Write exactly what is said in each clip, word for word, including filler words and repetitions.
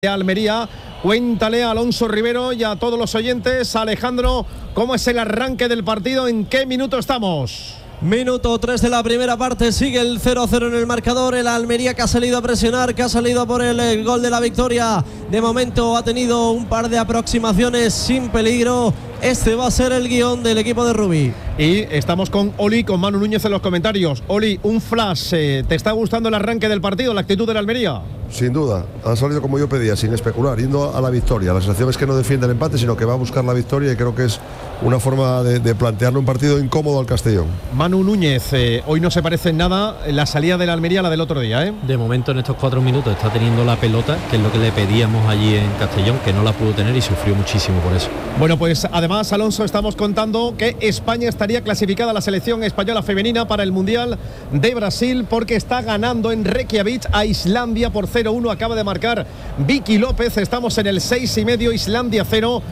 Almería. Cuéntale a Alonso Rivero y a todos los oyentes, Alejandro, cómo es el arranque del partido, en qué minuto estamos. Minuto tres de la primera parte, sigue el cero a cero en el marcador. El Almería que ha salido a presionar, que ha salido por el, el gol de la victoria. De momento ha tenido un par de aproximaciones sin peligro. Este va a ser el guión del equipo de Rubí. Y estamos con Oli, con Manu Núñez en los comentarios. Oli, un flash, eh, ¿te está gustando el arranque del partido, la actitud de la Almería? Sin duda, ha salido como yo pedía, sin especular, yendo a la victoria. La sensación es que no defiende el empate, sino que va a buscar la victoria, y creo que es una forma de, de plantearle un partido incómodo al Castellón. Manu Núñez, eh, hoy no se parece en nada la salida de la Almería a la del otro día, ¿eh? De momento en estos cuatro minutos está teniendo la pelota, que es lo que le pedíamos allí en Castellón, que no la pudo tener y sufrió muchísimo por eso. Bueno, pues además, Alonso, estamos contando que España estaría clasificada a la selección española femenina para el Mundial de Brasil, porque está ganando en Reykjavik a Islandia por cero uno. Acaba de marcar Vicky López. Estamos en el seis y medio, Islandia cero,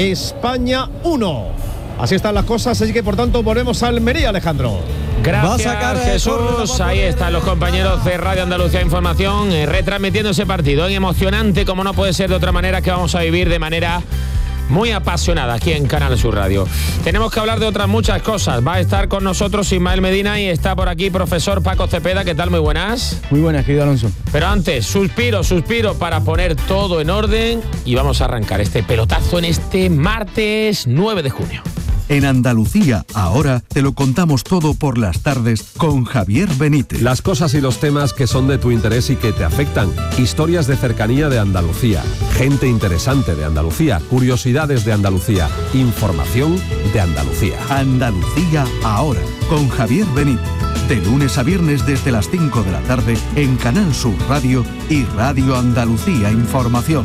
España uno. Así están las cosas, así que por tanto volvemos a Almería, Alejandro. Gracias, Jesús. Ahí están los compañeros de Radio Andalucía Información eh, retransmitiendo ese partido. Emocionante, como no puede ser de otra manera, que vamos a vivir de manera muy apasionada aquí en Canal Sur Radio. Tenemos que hablar de otras muchas cosas. Va a estar con nosotros Ismael Medina y está por aquí profesor Paco Cepeda. ¿Qué tal? Muy buenas. Muy buenas, querido Alonso. Pero antes, suspiro, suspiro para poner todo en orden y vamos a arrancar este pelotazo en este martes nueve de junio. En Andalucía, ahora te lo contamos todo por las tardes con Javier Benítez. Las cosas y los temas que son de tu interés y que te afectan. Historias de cercanía de Andalucía. Gente interesante de Andalucía. Curiosidades de Andalucía. Información de Andalucía. Andalucía, ahora, con Javier Benítez. De lunes a viernes desde las cinco de la tarde en Canal Sur Radio y Radio Andalucía Información.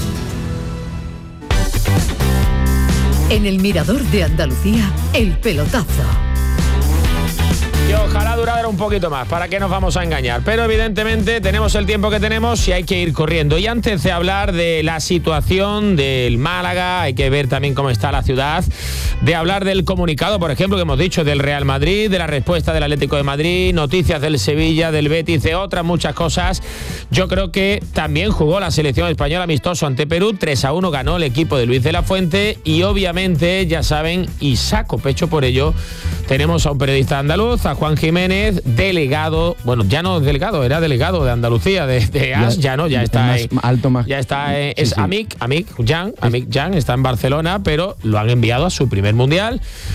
En el Mirador de Andalucía, el pelotazo. Y ojalá durara un poquito más, ¿para qué nos vamos a engañar? Pero evidentemente tenemos el tiempo que tenemos y hay que ir corriendo. Y antes de hablar de la situación del Málaga, hay que ver también cómo está la ciudad, de hablar del comunicado, por ejemplo, que hemos dicho del Real Madrid, de la respuesta del Atlético de Madrid, noticias del Sevilla, del Betis, de otras muchas cosas. Yo creo que también jugó la selección española amistoso ante Perú, tres a uno ganó el equipo de Luis de la Fuente y obviamente, ya saben, y saco pecho por ello, tenemos a un periodista andaluz, a Juan Jiménez, delegado, bueno, ya no delegado, era delegado de Andalucía, de, de A S, ya, ya no, ya está más, en, alto más. ya está en, Sí, es sí. Amic, Amic Jan, Amic Jan está en Barcelona, pero lo han enviado a su primer mundial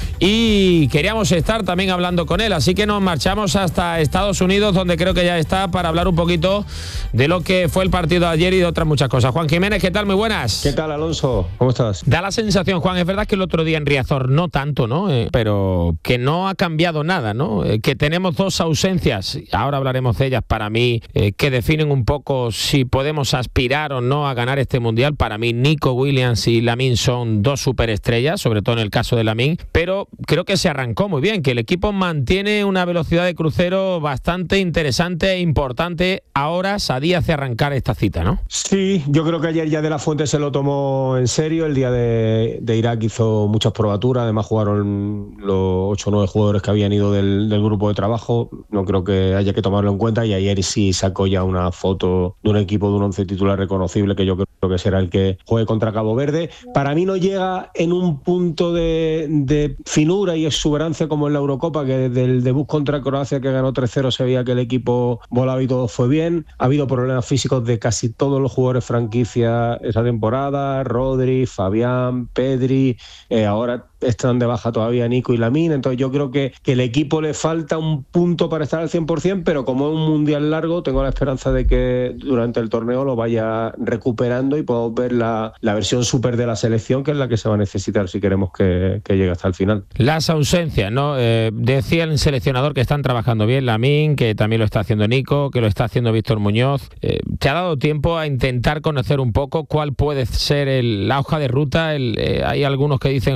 y queríamos estar también hablando con él, así que nos marchamos hasta Estados Unidos, donde creo que ya está para hablar un poquito de lo que fue el partido de ayer y de otras muchas cosas. Juan Jiménez, ¿qué tal? Muy buenas. ¿Qué tal, Alonso? ¿Cómo estás? Da la sensación, Juan, es verdad que el otro día en Riazor no tanto, ¿no? Eh, pero que no ha cambiado nada, ¿no? Eh, que tenemos dos ausencias, ahora hablaremos de ellas, para mí, eh, que definen un poco si podemos aspirar o no a ganar este mundial. Para mí, Nico Williams y Lamine son dos superestrellas, sobre todo en el caso de Lamine, pero creo que se arrancó muy bien, que el equipo mantiene una velocidad de crucero bastante interesante e importante a horas, a días de arrancar esta cita, ¿no? Sí, yo creo que ayer ya De la Fuente se lo tomó en serio. El día de, de Irak hizo muchas probaturas, además jugaron los ocho o nueve jugadores que habían ido del, del grupo de trabajo. No creo que haya que tomarlo en cuenta, y ayer sí sacó ya una foto de un equipo de un once titular reconocible, que yo creo que será el que juegue contra Cabo Verde. Para mí no llega en un punto de, de finura y exuberancia como en la Eurocopa, que desde el debut contra Croacia, que ganó tres cero, se veía que el equipo volaba y todo fue bien. Ha habido problemas físicos de casi todos los jugadores franquicia esa temporada: Rodri, Fabián, Pedri, eh, ahora están de baja todavía Nico y Lamine. Entonces yo creo que, que el equipo le falta un punto para estar al cien por ciento, pero como es un mundial largo, tengo la esperanza de que durante el torneo lo vaya recuperando y podamos ver la, la versión súper de la selección, que es la que se va a necesitar si queremos que, que llegue hasta el final. Las ausencias, ¿no? Eh, decía el seleccionador que están trabajando bien, Lamine, que también lo está haciendo Nico, que lo está haciendo Víctor Muñoz. Eh, ¿Te ha dado tiempo a intentar conocer un poco cuál puede ser el, la hoja de ruta? El, eh, hay algunos que dicen, Juan, de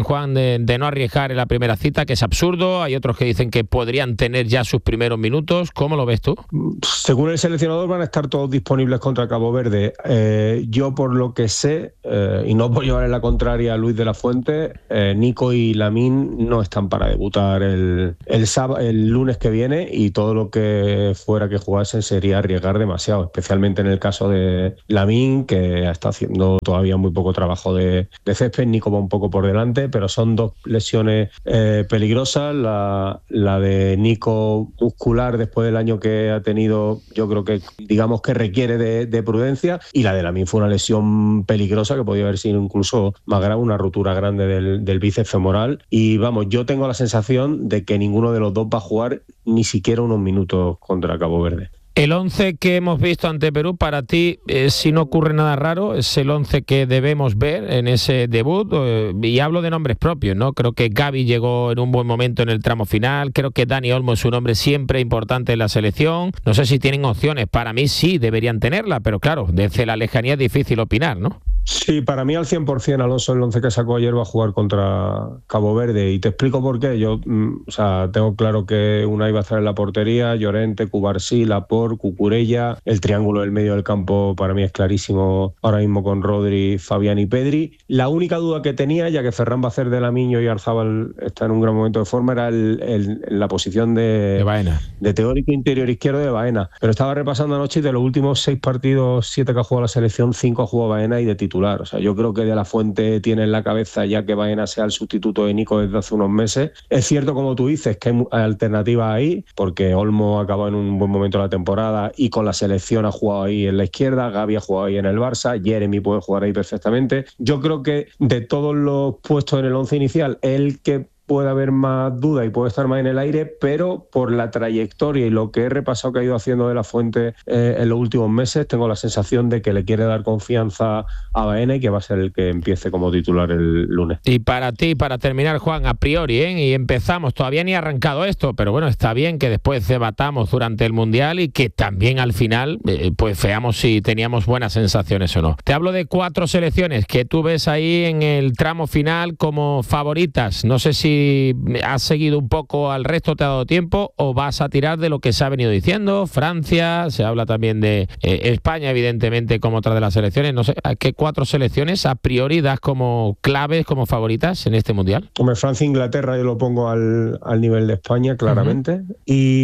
eh, de no arriesgar en la primera cita, que es absurdo. Hay otros que dicen que podrían tener ya sus primeros minutos. ¿Cómo lo ves tú? Según el seleccionador van a estar todos disponibles contra Cabo Verde. Eh, yo por lo que sé, eh, y no por llevar en la contraria a Luis de la Fuente, eh, Nico y Lamine no están para debutar el, el, sábado, el lunes que viene, y todo lo que fuera que jugasen sería arriesgar demasiado, especialmente en el caso de Lamine, que está haciendo todavía muy poco trabajo de, de césped. Nico va un poco por delante, pero son dos lesiones eh, peligrosas. La, la de Nico muscular después del año que ha tenido, yo creo que digamos que requiere de, de prudencia, y la de Lamine fue una lesión peligrosa que podía haber sido incluso más grave, una rotura grande del, del bíceps femoral. Y vamos, yo tengo la sensación de que ninguno de los dos va a jugar ni siquiera unos minutos contra Cabo Verde. El once que hemos visto ante Perú, para ti, eh, si no ocurre nada raro, es el once que debemos ver en ese debut, eh, y hablo de nombres propios, ¿no? Creo que Gavi llegó en un buen momento en el tramo final, creo que Dani Olmo es un hombre siempre importante en la selección. No sé si tienen opciones, para mí sí deberían tenerla, pero claro, desde la lejanía es difícil opinar, ¿no? Sí, para mí al cien por ciento Alonso, el once que sacó ayer, va a jugar contra Cabo Verde, y te explico por qué. Yo, mm, o sea, tengo claro que Unai va a estar en la portería, Llorente, Cubarsí, Laporte, Cucurella. El triángulo del medio del campo para mí es clarísimo ahora mismo con Rodri, Fabián y Pedri. La única duda que tenía, ya que Ferran va a hacer de Lamiño y Arzábal está en un gran momento de forma, era el, el, la posición de, de Baena, de teórico interior izquierdo de Baena. Pero estaba repasando anoche y de los últimos seis partidos, siete que ha jugado la selección, cinco ha jugado Baena y de titular. O sea, yo creo que De la Fuente tiene en la cabeza ya que Baena sea el sustituto de Nico desde hace unos meses. Es cierto, como tú dices, que hay alternativas ahí, porque Olmo acabó en un buen momento de la temporada y con la selección ha jugado ahí en la izquierda, Gavi ha jugado ahí en el Barça, Jeremy puede jugar ahí perfectamente. Yo creo que de todos los puestos en el once inicial, el que puede haber más duda y puede estar más en el aire, pero por la trayectoria y lo que he repasado que ha ido haciendo De la Fuente eh, en los últimos meses, tengo la sensación de que le quiere dar confianza a Baena y que va a ser el que empiece como titular el lunes. Y para ti, para terminar, Juan, a priori, ¿eh? y empezamos, todavía ni ha arrancado esto, pero bueno, está bien que después debatamos durante el Mundial y que también al final eh, pues veamos si teníamos buenas sensaciones o no. Te hablo de cuatro selecciones que tú ves ahí en el tramo final como favoritas. No sé si has seguido un poco al resto, te ha dado tiempo, o vas a tirar de lo que se ha venido diciendo. Francia, se habla también de eh, España, evidentemente, como otra de las selecciones. No sé, ¿a qué cuatro selecciones a priori das como claves, como favoritas en este Mundial? Hombre, Francia e Inglaterra yo lo pongo al, al nivel de España, claramente. Uh-huh.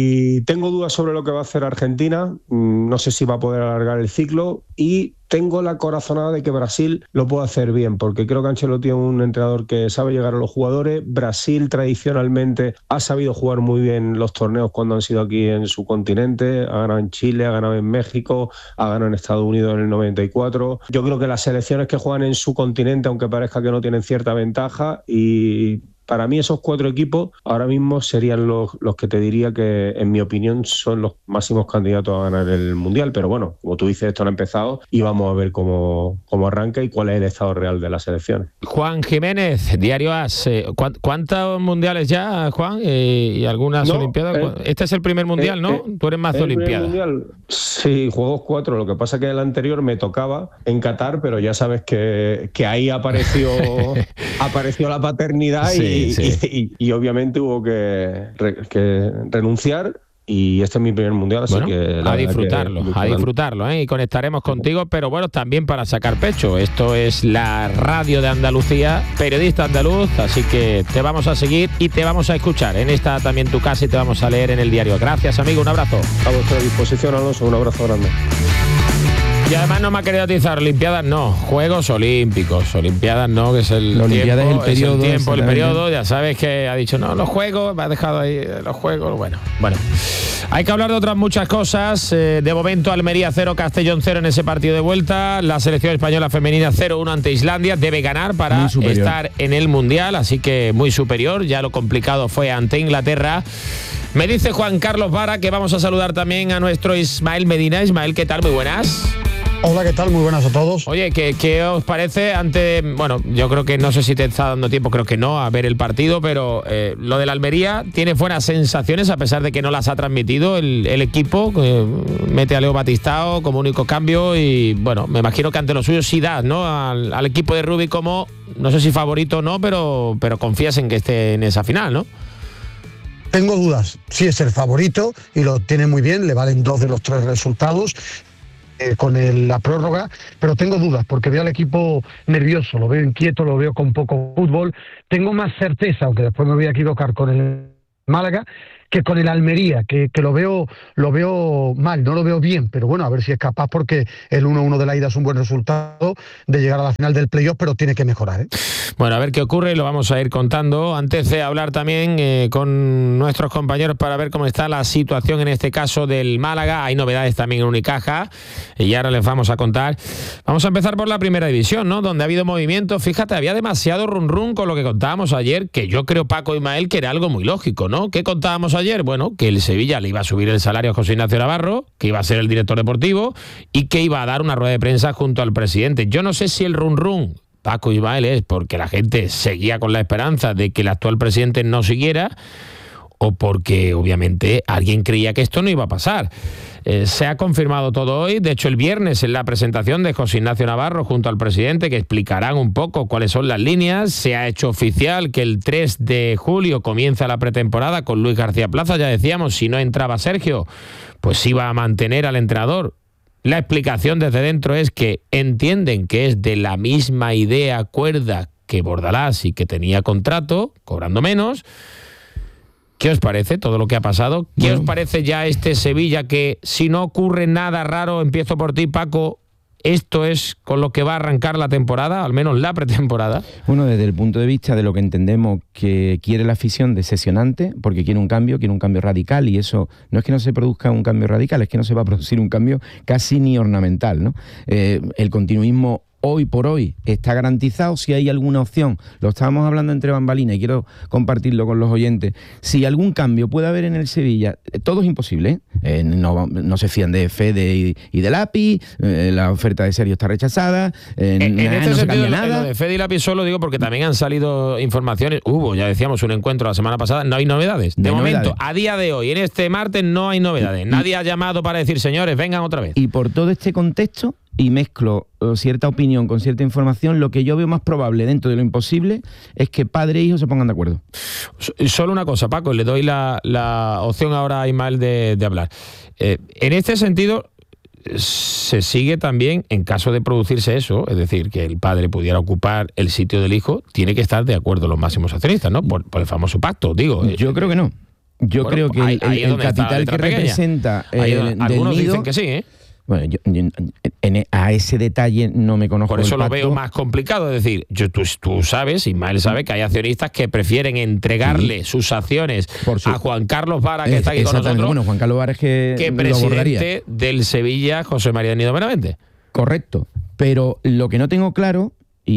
Y tengo dudas sobre lo que va a hacer Argentina. No sé si va a poder alargar el ciclo, y tengo la corazonada de que Brasil lo puede hacer bien, porque creo que Ancelotti es un entrenador que sabe llegar a los jugadores. Brasil tradicionalmente ha sabido jugar muy bien los torneos cuando han sido aquí en su continente, ha ganado en Chile, ha ganado en México, ha ganado en Estados Unidos en el noventa y cuatro. Yo creo que las selecciones que juegan en su continente, aunque parezca que no tienen cierta ventaja, y para mí esos cuatro equipos ahora mismo serían los, los que te diría que, en mi opinión, son los máximos candidatos a ganar el Mundial. Pero bueno, como tú dices, esto no ha empezado y vamos a ver cómo, cómo arranca y cuál es el estado real de las selecciones. Juan Jiménez, Diario As. ¿Cuántos mundiales ya, Juan? ¿Y algunas no, olimpiadas? Eh, este es el primer Mundial, eh, ¿no? Eh, tú eres más de olimpiadas. Sí, juegos cuatro. Lo que pasa es que el anterior me tocaba en Qatar, pero ya sabes que, que ahí apareció, apareció la paternidad y... Sí. Y, sí. y, y, y obviamente hubo que, re, que renunciar, y este es mi primer Mundial, así bueno, que... A disfrutarlo, que, a disfrutarlo, ¿eh? Y conectaremos contigo, pero bueno, también para sacar pecho. Esto es la radio de Andalucía, periodista andaluz, así que te vamos a seguir y te vamos a escuchar en esta también tu casa, y te vamos a leer en el diario. Gracias, amigo, un abrazo. A vuestra disposición, Alonso, un abrazo grande. Y además no me ha querido atizar, Olimpiadas no, Juegos Olímpicos, Olimpiadas no, que es el la tiempo, es el periodo, es el, tiempo el periodo, ya sabes que ha dicho, no, los Juegos, me ha dejado ahí los Juegos, bueno, bueno. Hay que hablar de otras muchas cosas, eh, de momento Almería cero, Castellón cero en ese partido de vuelta, la selección española femenina cero uno ante Islandia, debe ganar para estar en el Mundial, así que muy superior, ya lo complicado fue ante Inglaterra. Me dice Juan Carlos Vara que vamos a saludar también a nuestro Ismael Medina. Ismael, ¿qué tal? Muy buenas. Hola, ¿qué tal? Muy buenas a todos. Oye, ¿qué, qué os parece antes? Bueno, yo creo que no sé si te está dando tiempo, creo que no, a ver el partido, pero eh, lo de la Almería tiene buenas sensaciones a pesar de que no las ha transmitido el, el equipo. Eh, mete a Leo Batistao como único cambio y bueno, me imagino que ante lo suyo sí das, ¿no? Al, al equipo de Rubí como, no sé si favorito o no, pero, pero confías en que esté en esa final, ¿no? Tengo dudas. Sí es el favorito y lo tiene muy bien, le valen dos de los tres resultados. Eh, con el, la prórroga, pero tengo dudas porque veo al equipo nervioso, lo veo inquieto, lo veo con poco fútbol. Tengo más certeza, aunque después me voy a equivocar, con el Málaga que con el Almería, que, que lo veo lo veo mal, no lo veo bien, pero bueno, a ver si es capaz, porque el uno uno de la ida es un buen resultado de llegar a la final del playoff, pero tiene que mejorar, ¿eh? Bueno, a ver qué ocurre, lo vamos a ir contando. Antes de hablar también eh, con nuestros compañeros para ver cómo está la situación en este caso del Málaga, hay novedades también en Unicaja y ahora les vamos a contar. Vamos a empezar por la primera división, ¿no? Donde ha habido movimiento. Fíjate, había demasiado run run con lo que contábamos ayer, que yo creo, Paco Ismael, que era algo muy lógico, ¿no? ¿Qué contábamos ayer? Bueno, que el Sevilla le iba a subir el salario a José Ignacio Navarro, que iba a ser el director deportivo y que iba a dar una rueda de prensa junto al presidente. Yo no sé si el run run, Paco Ismael, es porque la gente seguía con la esperanza de que el actual presidente no siguiera o porque obviamente alguien creía que esto no iba a pasar. Eh, se ha confirmado todo hoy, de hecho el viernes en la presentación de José Ignacio Navarro junto al presidente, que explicarán un poco cuáles son las líneas. Se ha hecho oficial que el tres de julio comienza la pretemporada con Luis García Plaza. Ya decíamos, si no entraba Sergio, pues iba a mantener al entrenador. La explicación desde dentro es que entienden que es de la misma idea cuerda que Bordalás y que tenía contrato, cobrando menos. ¿Qué os parece todo lo que ha pasado? ¿Qué bueno. os parece ya este Sevilla que, si no ocurre nada raro, empiezo por ti, Paco, esto es con lo que va a arrancar la temporada, al menos la pretemporada? Bueno, desde el punto de vista de lo que entendemos que quiere la afición, decepcionante, porque quiere un cambio, quiere un cambio radical, y eso no es que no se produzca un cambio radical, es que no se va a producir un cambio casi ni ornamental, ¿no? Eh, el continuismo hoy por hoy está garantizado. Si hay alguna opción, lo estábamos hablando entre bambalinas y quiero compartirlo con los oyentes, si algún cambio puede haber en el Sevilla, todo es imposible, ¿eh? Eh, no, no se fían de Fede y, y de Lapi, eh, la oferta de Sergio está rechazada, eh, en, nada, en este no sentido, se nada. Lo de Fede y Lapi solo digo porque también han salido informaciones, hubo, ya decíamos, un encuentro la semana pasada, no hay novedades, de no momento, novedades. A día de hoy, en este martes no hay novedades, y, nadie ha llamado para decir, señores, vengan otra vez. Y por todo este contexto, y mezclo uh, cierta opinión con cierta información, lo que yo veo más probable dentro de lo imposible es que padre e hijo se pongan de acuerdo. Solo una cosa, Paco, le doy la, la opción ahora a Ismael de, de hablar. Eh, en este sentido, se sigue también, en caso de producirse eso, es decir, que el padre pudiera ocupar el sitio del hijo, tiene que estar de acuerdo los máximos accionistas, ¿no? Por, por el famoso pacto, digo. Yo eh, creo que no. Yo bueno, creo que ahí, el, ahí el capital que pequeña. representa ahí, eh, del algunos nido, dicen que sí, ¿eh? Bueno, yo, yo en, a ese detalle no me conozco. Por eso el lo pacto. veo más complicado. Es decir, yo, tú, tú sabes, Ismael sabe que hay accionistas que prefieren entregarle sí. sus acciones su... a Juan Carlos Vara, que es, está aquí con nosotros. Bueno, Juan Carlos Vara es que, que presidente del Sevilla, José María del Nido Benavente. Correcto. Pero lo que no tengo claro,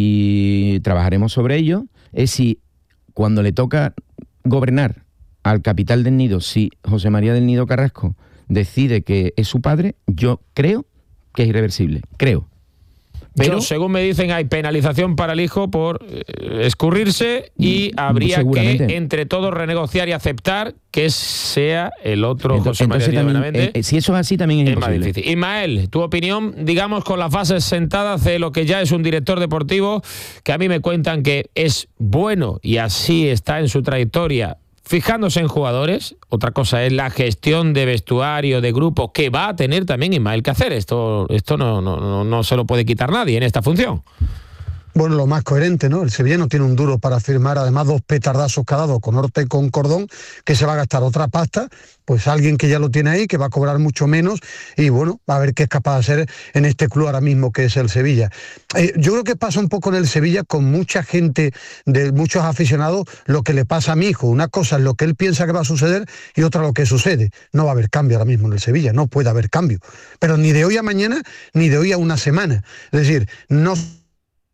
y trabajaremos sobre ello, es si cuando le toca gobernar al capital del Nido, si José María del Nido Carrasco decide que es su padre, yo creo que es irreversible, creo. Pero yo, según me dicen, hay penalización para el hijo por eh, escurrirse y habría que entre todos renegociar y aceptar que sea el otro entonces, José María entonces también, Benavente. Eh, si eso es así, también es, es imposible. Más difícil. Ismael, tu opinión, digamos, con las bases sentadas de lo que ya es un director deportivo, que a mí me cuentan que es bueno y así está en su trayectoria, fijándose en jugadores. Otra cosa es la gestión de vestuario, de grupo, que va a tener también Ismael que hacer. Esto, esto no, no, no se lo puede quitar nadie en esta función. Bueno, lo más coherente, ¿no? El Sevilla no tiene un duro para firmar, además, dos petardazos cada dos con Horta y con Cordón, que se va a gastar otra pasta, pues alguien que ya lo tiene ahí, que va a cobrar mucho menos, y bueno, va a ver qué es capaz de hacer en este club ahora mismo que es el Sevilla. Eh, yo creo que pasa un poco en el Sevilla con mucha gente, de muchos aficionados, lo que le pasa a mi hijo. Una cosa es lo que él piensa que va a suceder y otra lo que sucede. No va a haber cambio ahora mismo en el Sevilla, no puede haber cambio. Pero ni de hoy a mañana, ni de hoy a una semana. Es decir, no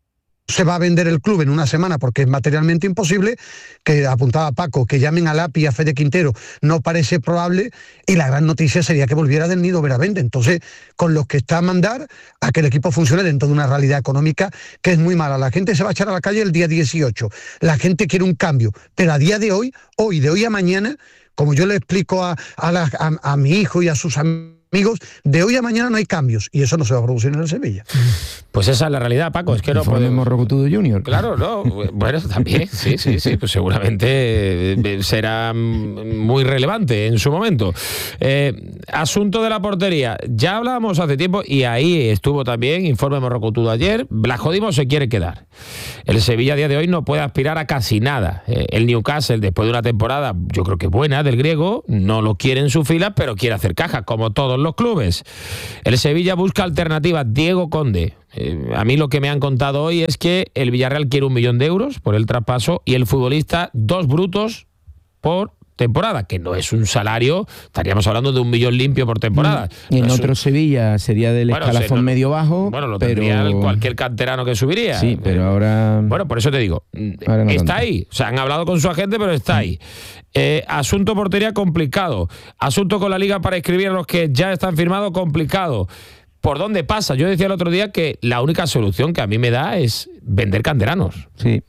se va a vender el club en una semana porque es materialmente imposible, que apuntaba Paco, que llamen a Lapi y a Fede Quintero, no parece probable, y la gran noticia sería que volviera del Nido Benavente. Entonces, con los que está a mandar a que el equipo funcione dentro de una realidad económica que es muy mala. La gente se va a echar a la calle el día dieciocho, la gente quiere un cambio, pero a día de hoy, hoy, de hoy a mañana, como yo le explico a, a, la, a, a mi hijo y a sus amigos, Amigos, de hoy a mañana no hay cambios y eso no se va a producir en el Sevilla. Pues esa es la realidad, Paco. Es que no podemos. Morrocotudo Junior. Claro, no. Bueno, también, sí, sí, sí. Pues seguramente será muy relevante en su momento. Eh, asunto de la portería. Ya hablábamos hace tiempo y ahí estuvo también informe Morrocotudo ayer. Blasco se quiere quedar. El Sevilla a día de hoy no puede aspirar a casi nada. Eh, el Newcastle, después de una temporada, yo creo que buena del griego, no lo quiere en su fila, pero quiere hacer caja, como todos los clubes. El Sevilla busca alternativas. Diego Conde. Eh, a mí lo que me han contado hoy es que el Villarreal quiere un millón de euros por el traspaso y el futbolista dos brutos por temporada, que no es un salario, estaríamos hablando de un millón limpio por temporada. Y en no otro un... Sevilla sería del bueno, escalafón o sea, no, medio bajo. Bueno, lo pero... tendría cualquier canterano que subiría. Sí, pero ahora... Bueno, por eso te digo, no está tanto. Ahí. O sea, han hablado con su agente, pero está ahí. Eh, asunto portería complicado. Asunto con la Liga para inscribir a los que ya están firmados, complicado. ¿Por dónde pasa? Yo decía el otro día que la única solución que a mí me da es vender canteranos. Sí.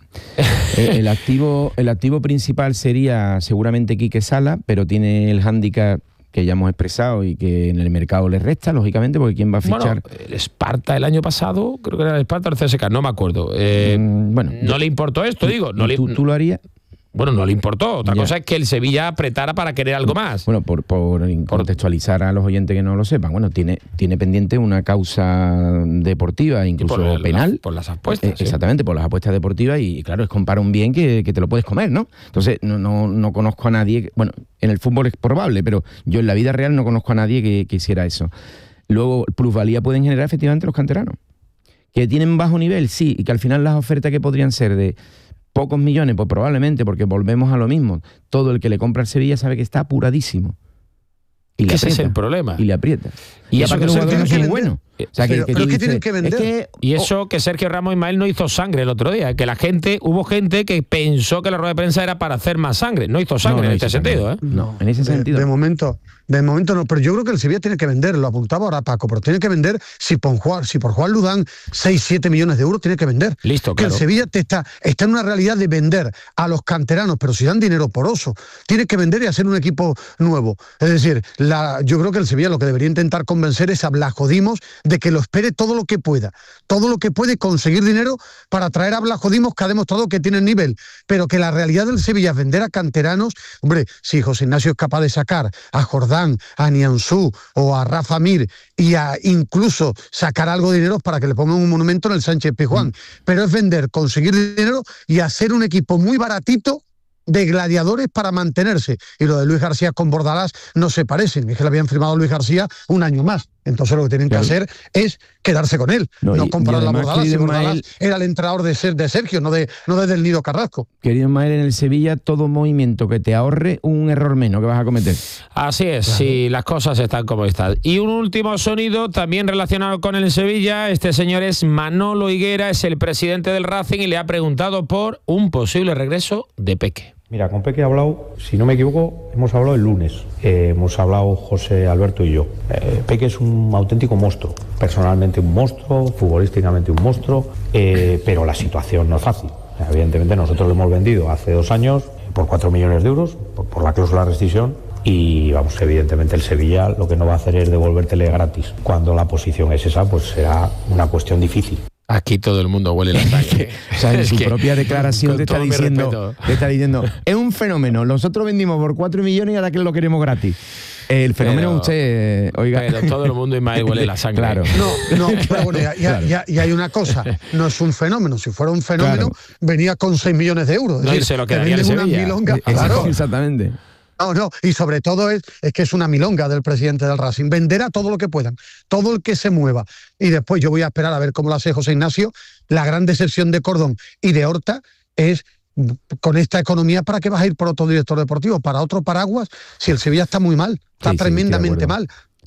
el, activo, el activo principal sería seguramente Quique Sala, pero tiene el hándicap que ya hemos expresado y que en el mercado le resta, lógicamente, porque ¿quién va a fichar? Bueno, el Esparta el año pasado, creo que era el Esparta o el C S K, no me acuerdo. Eh, mm, bueno, no yo, le importó esto, digo. No ¿tú, le, ¿Tú lo harías? Bueno, no le importó. Otra ya. cosa es que el Sevilla apretara para querer algo más. Bueno, por, por contextualizar a los oyentes que no lo sepan, bueno, tiene, tiene pendiente una causa deportiva, incluso por el, penal. La, por las apuestas. Eh, sí. Exactamente, por las apuestas deportivas y, claro, es comprar un bien que, que te lo puedes comer, ¿no? Entonces, no, no, no conozco a nadie, que, bueno, en el fútbol es probable, pero yo en la vida real no conozco a nadie que, que hiciera eso. Luego, plusvalía pueden generar efectivamente los canteranos. Que tienen bajo nivel, sí, y que al final las ofertas que podrían ser de pocos millones, pues probablemente, porque volvemos a lo mismo. Todo el que le compra al Sevilla sabe que está apuradísimo. Y le ese aprieta, es el problema. Y le aprieta. Y, y eso que los jugadores no son buenos. O sea, pero, que, que, pero que tienen que vender. Es que, y eso oh, que Sergio Ramos Ismael no hizo sangre el otro día, que la gente, hubo gente que pensó que la rueda de prensa era para hacer más sangre. No hizo sangre no, no en este sentido, ¿eh? No, en ese de, sentido. De momento, de momento no, pero yo creo que el Sevilla tiene que vender, lo apuntaba ahora Paco, pero tiene que vender, si por Juan, si por Juan Ludán seis, siete millones de euros, tiene que vender. Listo, que claro. El Sevilla te está, está en una realidad de vender a los canteranos, pero si dan dinero poroso, tiene que vender y hacer un equipo nuevo. Es decir, la, yo creo que el Sevilla lo que debería intentar convencer es a Blasco-Dimos de que lo espere todo lo que pueda, todo lo que puede conseguir dinero para traer a Blasco-Dimos, que ha demostrado que tiene nivel, pero que la realidad del Sevilla es vender a canteranos. Hombre, si José Ignacio es capaz de sacar a Jordán, a Nianzú o a Rafa Mir y a incluso sacar algo de dinero para que le pongan un monumento en el Sánchez Pizjuán, mm. pero es vender, conseguir dinero y hacer un equipo muy baratito de gladiadores para mantenerse. Y lo de Luis García con Bordalás no se parecen, es que le habían firmado a Luis García un año más. Entonces lo que tienen que claro. hacer es quedarse con él, no, no comparar la Bordalás. Si Bordalás Ismael, era el entrenador de, ser, de Sergio, no de no desde el Nido Carrasco. Querido Ismael, en el Sevilla todo movimiento que te ahorre un error menos que vas a cometer. Así es, claro. Si las cosas están como están. Y un último sonido también relacionado con el Sevilla. Este señor es Manolo Higuera, es el presidente del Racing y le ha preguntado por un posible regreso de Peque. Mira, con Peque he hablado, si no me equivoco, hemos hablado el lunes. Eh, hemos hablado José Alberto y yo. Eh, Peque es un auténtico monstruo. Personalmente un monstruo, futbolísticamente un monstruo, eh, pero la situación no es fácil. Evidentemente nosotros lo hemos vendido hace dos años por cuatro millones de euros, por, por la cláusula de rescisión. Y vamos, evidentemente el Sevilla lo que no va a hacer es devolvértele gratis. Cuando la posición es esa, pues será una cuestión difícil. Aquí todo el mundo huele la sangre. O sea, en su propia declaración te está, diciendo, te está diciendo, es un fenómeno, nosotros vendimos por cuatro millones y ahora que lo queremos gratis. El fenómeno pero, usted, oiga. Pero todo el mundo Ismael huele la sangre. Claro. No, no, pero bueno, ya, ya, ya, ya hay una cosa, no es un fenómeno, si fuera un fenómeno, claro. venía con seis millones de euros. No, es y decir, se lo quedaría el Sevilla. Milonga, claro. Exactamente. No, no, y sobre todo es, es que es una milonga del presidente del Racing. Venderá todo lo que puedan, todo el que se mueva. Y después yo voy a esperar a ver cómo lo hace José Ignacio. La gran decepción de Cordón y de Horta es, con esta economía, ¿para qué vas a ir por otro director deportivo? ¿Para otro paraguas? Si el Sevilla está muy mal, está sí, tremendamente sí, mal.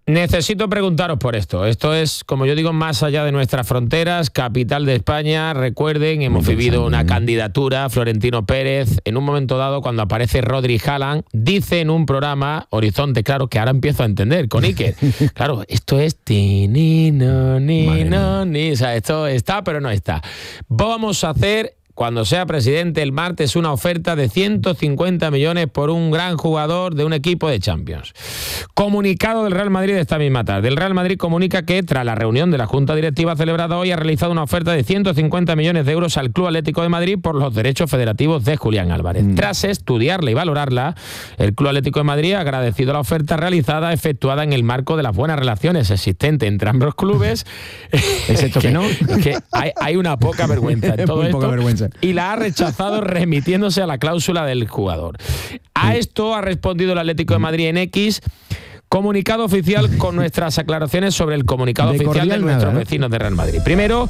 Necesito preguntaros por esto. Esto es, como yo digo, más allá de nuestras fronteras, capital de España. Recuerden, hemos vivido una candidatura, Florentino Pérez, en un momento dado, cuando aparece Rodri Haaland, dice en un programa, Horizonte, claro, que ahora empiezo a entender, con Iker. Claro, esto es... Ti, ni, no, ni, no, ni. O sea, esto está, pero no está. Vamos a hacer... Cuando sea presidente el martes, una oferta de ciento cincuenta millones por un gran jugador de un equipo de Champions. Comunicado del Real Madrid esta misma tarde. El Real Madrid comunica que, tras la reunión de la Junta Directiva celebrada hoy, ha realizado una oferta de ciento cincuenta millones de euros al Club Atlético de Madrid por los derechos federativos de Julián Álvarez. Mm. Tras estudiarla y valorarla, el Club Atlético de Madrid ha agradecido la oferta realizada, efectuada en el marco de las buenas relaciones existentes entre ambos clubes. ¿Es esto que, que no? Que hay, hay una poca vergüenza en todo Muy esto. Poca vergüenza. Y la ha rechazado remitiéndose a la cláusula del jugador. A esto ha respondido el Atlético de Madrid en X. Comunicado oficial con nuestras aclaraciones sobre el comunicado de oficial de nuestros nada, ¿eh? vecinos de Real Madrid. Primero,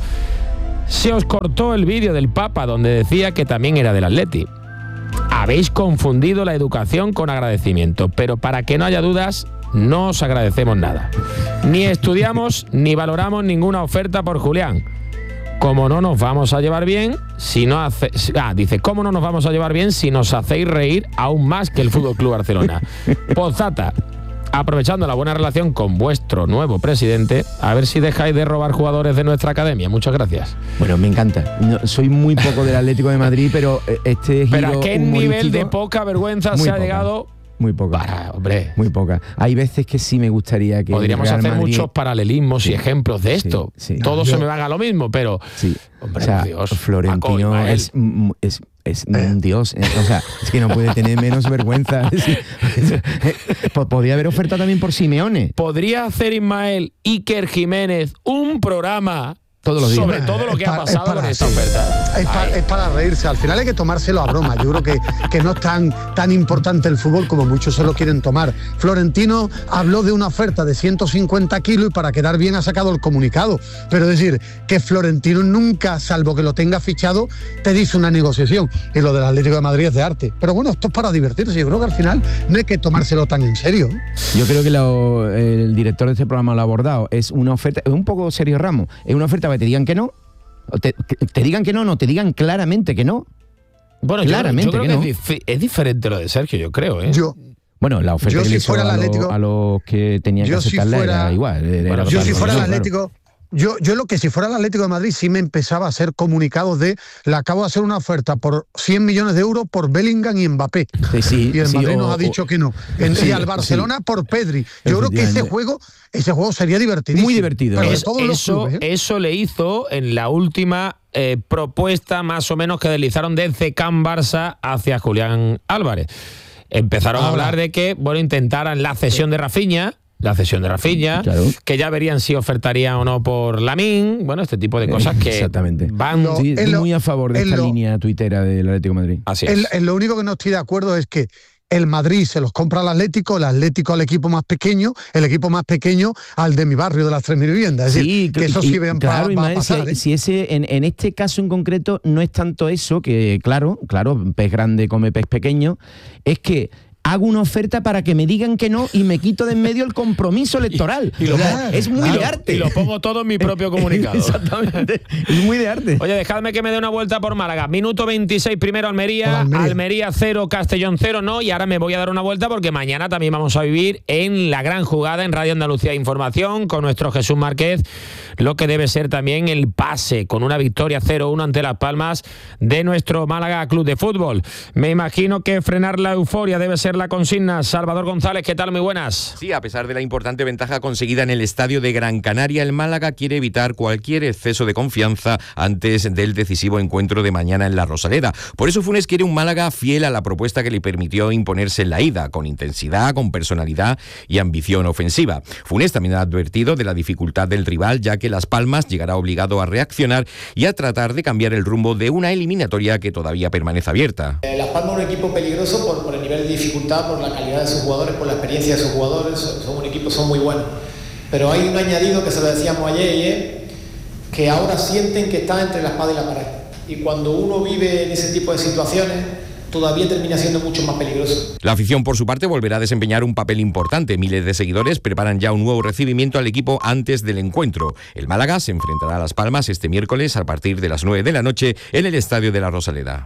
se os cortó el vídeo del Papa donde decía que también era del Atleti. Habéis confundido la educación con agradecimiento, pero para que no haya dudas, no os agradecemos nada. Ni estudiamos ni valoramos ninguna oferta por Julián. Como no nos vamos a llevar bien, si no hace, ah, dice, ¿cómo no nos vamos a llevar bien si nos hacéis reír aún más que el Fútbol Club Barcelona? Postdata, aprovechando la buena relación con vuestro nuevo presidente, a ver si dejáis de robar jugadores de nuestra academia. Muchas gracias. Bueno, me encanta. No, soy muy poco del Atlético de Madrid, pero este giro Pero ¿a qué nivel de poca vergüenza se ha poca. llegado? Muy poca. Para, hombre. Muy poca. Hay veces que sí me gustaría que... Podríamos Real hacer Madrid... muchos paralelismos sí, y ejemplos de esto. Sí, sí. Todos Yo... se me van a lo mismo, pero... Sí. Hombre, o sea, Dios, Florentino Paco, es, es, es un dios. O sea, es que no puede tener menos vergüenza. Podría haber oferta también por Simeone. ¿Podría hacer Ismael Iker Jiménez un programa... Todos los días. Sobre todo lo que ha pasado para, con esta sí. oferta. Es para, es para reírse. Al final hay que tomárselo a broma. Yo creo que, que no es tan, tan importante el fútbol como muchos se lo quieren tomar. Florentino habló de una oferta de ciento cincuenta kilos y para quedar bien ha sacado el comunicado. Pero es decir, que Florentino nunca, salvo que lo tenga fichado, te dice una negociación. Y lo del Atlético de Madrid es de arte. Pero bueno, esto es para divertirse. Yo creo que al final no hay que tomárselo tan en serio. Yo creo que lo, el director de este programa lo ha abordado. Es una oferta, es un poco Sergio Ramos, es una oferta que te digan que no, te, te digan que no, no, te digan claramente que no. Bueno, claramente yo, yo creo que, que no. es, es diferente lo de Sergio, yo creo, ¿eh? Yo, bueno, la oferta yo que si le hizo a, lo, a los que tenían que aceptarla si era igual. Era bueno, yo si fuera el Atlético... Claro. Yo, yo lo que si fuera el Atlético de Madrid sí me empezaba a hacer comunicados de le acabo de hacer una oferta por cien millones de euros por Bellingham y Mbappé. Sí, sí, y el sí, Madrid o, nos ha dicho o, que no. En, sí, y al Barcelona sí. por Pedri. Yo creo que ese juego, ese juego sería divertidísimo. Muy divertido. Es, eso, clubes, ¿eh? eso le hizo en la última eh, propuesta más o menos que deslizaron desde Can Barça hacia Julián Álvarez. Empezaron Ahora. a hablar de que, bueno, intentaran la cesión de Rafinha. La cesión de Rafinha, claro. que ya verían si ofertaría o no por Lamine, bueno, este tipo de cosas que Exactamente. van... No, sí, estoy lo, muy a favor de esta lo, línea tuitera del Atlético de Madrid. Así es. En, en lo único que no estoy de acuerdo es que el Madrid se los compra al Atlético, el Atlético al equipo más pequeño, el equipo más pequeño al de mi barrio de las tres mil viviendas. Es sí, decir, que eso sí vean claro, pa, Ismael, pa pasar, si, ¿eh? si ese en, en este caso en concreto no es tanto eso, que claro, claro, pez grande come pez pequeño, es que hago una oferta para que me digan que no y me quito de en medio el compromiso electoral. Y, y lo pongo, es muy y de lo, arte. Y lo pongo todo en mi propio comunicado. Exactamente. Es muy de arte. Oye, dejadme que me dé una vuelta por Málaga. Minuto veintiséis, primero Almería. Almería. Almería cero, Castellón cero, no. Y ahora me voy a dar una vuelta porque mañana también vamos a vivir en la gran jugada en Radio Andalucía Información con nuestro Jesús Márquez. Lo que debe ser también el pase con una victoria cero uno ante Las Palmas de nuestro Málaga Club de Fútbol. Me imagino que frenar la euforia debe ser la consigna. Salvador González, ¿qué tal? Muy buenas. Sí, a pesar de la importante ventaja conseguida en el estadio de Gran Canaria, el Málaga quiere evitar cualquier exceso de confianza antes del decisivo encuentro de mañana en la Rosaleda. Por eso Funes quiere un Málaga fiel a la propuesta que le permitió imponerse en la ida, con intensidad, con personalidad y ambición ofensiva. Funes también ha advertido de la dificultad del rival, ya que Las Palmas llegará obligado a reaccionar y a tratar de cambiar el rumbo de una eliminatoria que todavía permanece abierta. Las Palmas es un equipo peligroso por, por el nivel de dificultad, por la calidad de sus jugadores, por la experiencia de sus jugadores. Son un equipo, son muy buenos. Pero hay un añadido que se lo decíamos ayer y es que ahora sienten que están entre la espada y la pared. Y cuando uno vive en ese tipo de situaciones, todavía termina siendo mucho más peligroso. La afición, por su parte, volverá a desempeñar un papel importante. Miles de seguidores preparan ya un nuevo recibimiento al equipo antes del encuentro. El Málaga se enfrentará a Las Palmas este miércoles a partir de las nueve de la noche en el Estadio de la Rosaleda.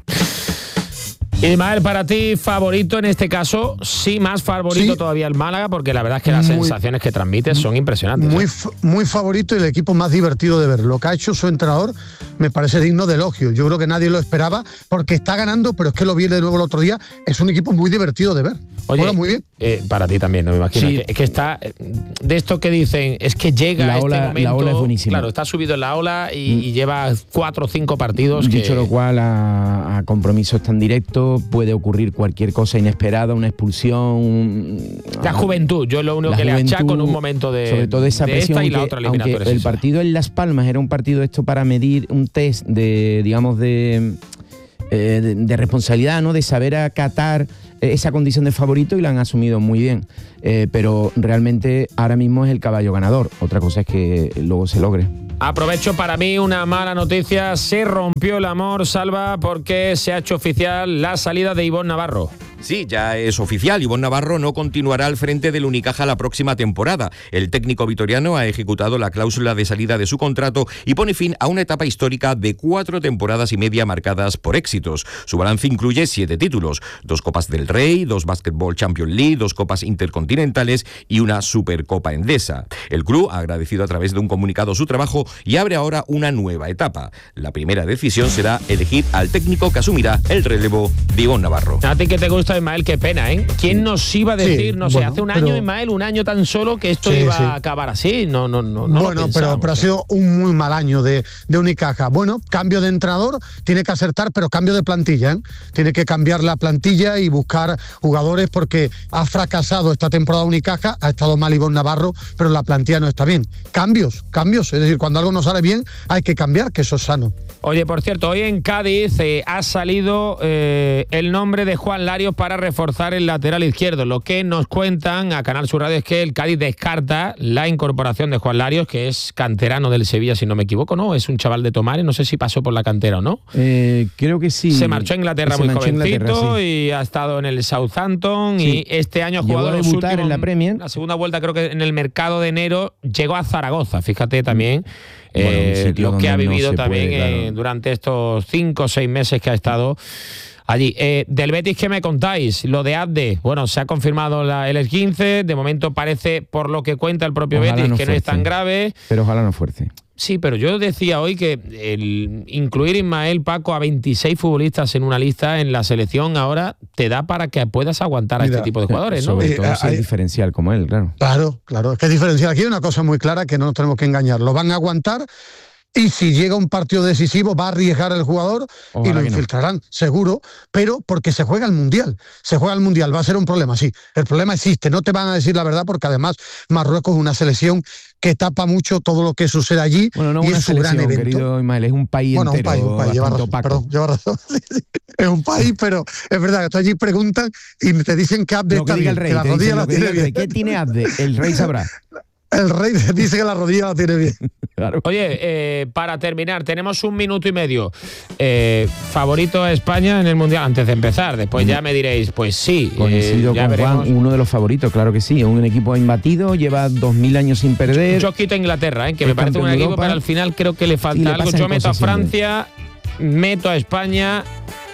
Ismael, para ti, favorito en este caso, sí, más favorito sí. todavía el Málaga, porque la verdad es que las muy, sensaciones que transmites son impresionantes. Muy, ¿eh? muy favorito y el equipo más divertido de ver. Lo que ha hecho su entrenador me parece digno de elogio. Yo creo que nadie lo esperaba porque está ganando, pero es que lo vi de nuevo el otro día. Es un equipo muy divertido de ver. Oye, Juega muy bien. Eh, para ti también, no me imagino. Sí. Que, es que está, de esto que dicen, es que llega la ola, este momento. La ola es buenísima. Claro, está subido en la ola y, mm. y lleva cuatro o cinco partidos. Dicho que... lo cual, a, a compromisos tan directos puede ocurrir cualquier cosa inesperada, una expulsión. La juventud, yo lo único que juventud, le achaco en un momento de, sobre todo esa de presión esta y que, la otra eliminatoria. El partido en Las Palmas era un partido esto para medir un test de, digamos, de, eh, de, de responsabilidad, ¿no? De saber acatar esa condición de favorito y la han asumido muy bien. Eh, pero realmente ahora mismo es el caballo ganador. Otra cosa es que luego se logre. Aprovecho para mí una mala noticia. Se rompió el amor, Salva, porque se ha hecho oficial la salida de Ivonne Navarro. Sí, ya es oficial. Ivonne Navarro no continuará al frente del Unicaja la próxima temporada. El técnico vitoriano ha ejecutado la cláusula de salida de su contrato y pone fin a una etapa histórica de cuatro temporadas y media marcadas por éxitos. Su balance incluye siete títulos, dos Copas del Rey, dos Basketball Champions League, dos Copas Intercontinentales y una Supercopa Endesa. El club ha agradecido a través de un comunicado su trabajo y abre ahora una nueva etapa. La primera decisión será elegir al técnico que asumirá el relevo de Ivonne Navarro. A ti que te gusta, Ismael, qué pena, ¿eh? ¿Quién nos iba a decir, sí, no sé, bueno, hace un año, pero... Ismael, un año tan solo que esto sí, iba sí. a acabar así? No, no, no. no bueno, pero, pero ha sido un muy mal año de, de Unicaja. Bueno, cambio de entrenador, tiene que acertar, pero cambio de plantilla, ¿eh? Tiene que cambiar la plantilla y buscar jugadores porque ha fracasado esta temporada Unicaja, ha estado mal Ivonne Navarro, pero la plantilla no está bien. Cambios, cambios, es decir, cuando algo no sale bien hay que cambiar, que eso es sano. Oye, por cierto, hoy en Cádiz eh, ha salido eh, el nombre de Juan Larios para reforzar el lateral izquierdo. Lo que nos cuentan a Canal Sur Radio es que el Cádiz descarta la incorporación de Juan Larios, que es canterano del Sevilla, si no me equivoco, ¿no? Es un chaval de Tomares, no sé si pasó por la cantera o no. Eh, creo que sí. Se marchó a Inglaterra muy jovencito Inglaterra, sí. y ha estado en el Southampton sí. y este año ha jugado a los debutar últimos, en la Premier. La segunda vuelta creo que en el mercado de enero llegó a Zaragoza, fíjate también. Bueno, eh, lo que ha vivido no también puede, claro. eh, durante estos cinco o seis meses que ha estado allí. Eh, del Betis, ¿qué me contáis? Lo de Abde, bueno, se ha confirmado la, el esguince, de momento parece, por lo que cuenta el propio ojalá Betis, no que fuerce, no es tan grave. Pero ojalá no fuerce. Sí, pero yo decía hoy que el incluir Ismael, Paco, a veintiséis futbolistas en una lista en la selección ahora te da para que puedas aguantar Mira, a este tipo de jugadores, ¿no? Sobre todo eh, si es diferencial como él, claro. Claro, claro, es que es diferencial. Aquí hay una cosa muy clara que no nos tenemos que engañar. Lo van a aguantar. Y si llega un partido decisivo va a arriesgar el jugador Ojalá y lo infiltrarán, no. seguro, pero porque se juega el Mundial. Se juega el Mundial, va a ser un problema, sí. El problema existe, no te van a decir la verdad porque además Marruecos es una selección que tapa mucho todo lo que sucede allí bueno, no y una es su selección, gran evento. Querido Ismael, es un país bueno, entero. un país, un país, lleva razón, perdón, lleva razón. Es un país, pero es verdad que tú allí preguntan y te dicen que Abde lo está que diga bien, el rey, que la rodilla la tiene bien. ¿Qué tiene Abde? El rey sabrá. El rey dice que la rodilla la tiene bien. Claro. Oye, eh, para terminar, tenemos un minuto y medio. Eh, ¿Favorito a España en el Mundial? Antes de empezar, después ya me diréis, pues sí. Coincido eh, ya con veremos. Juan, uno de los favoritos, claro que sí. Un equipo imbatido, lleva dos mil años sin perder. Yo quito a Inglaterra, ¿eh? que me parece un equipo, Europa, pero al final creo que le falta le algo. Yo meto a Francia, siempre. meto a España.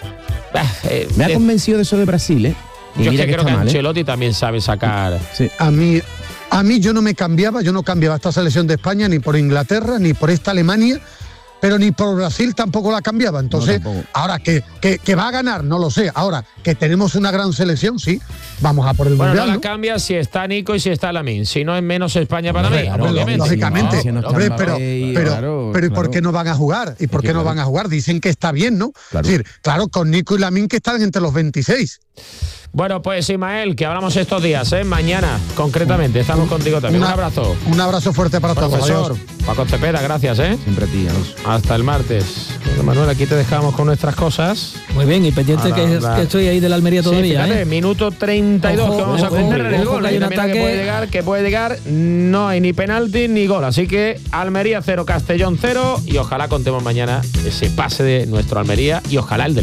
Eh, me ha de... convencido de eso de Brasil, ¿eh? Y yo es que, que creo que mal, Ancelotti ¿eh? también sabe sacar. Sí. A mí. A mí yo no me cambiaba, yo no cambiaba esta selección de España ni por Inglaterra, ni por esta Alemania, pero ni por Brasil tampoco la cambiaba. Entonces, no, ahora que, que, que va a ganar, no lo sé. Ahora que tenemos una gran selección, sí, vamos a por el bueno, Mundial. No la ¿no? cambia si está Nico y si está Lamine. Si no es menos España para mí, claro, obviamente. Lógicamente, no, hombre, pero, pero, claro, pero ¿y por qué no van a jugar? ¿Y por qué no van a jugar? Dicen que está bien, ¿no? Claro. Es decir, claro, con Nico y Lamine que están entre los veintiséis. Bueno, pues Ismael, que hablamos estos días, ¿eh? Mañana, concretamente, estamos contigo también. Una, un abrazo. Un abrazo fuerte para todos. Profesor Paco Cepeda, gracias, ¿eh? Siempre a ti, Alonso. Hasta el martes. Bueno, Manuel, aquí te dejamos con nuestras cosas. Muy bien, y pendiente que, la... que estoy ahí de la Almería todavía, sí, fíjate, ¿eh? Minuto treinta y dos, ojo, que vamos ojo, a cumplir en el gol. Hay un ataque que puede llegar, que puede llegar, no hay ni penalti ni gol. Así que Almería cero, Castellón cero, y ojalá contemos mañana ese pase de nuestro Almería y ojalá el del Málaga.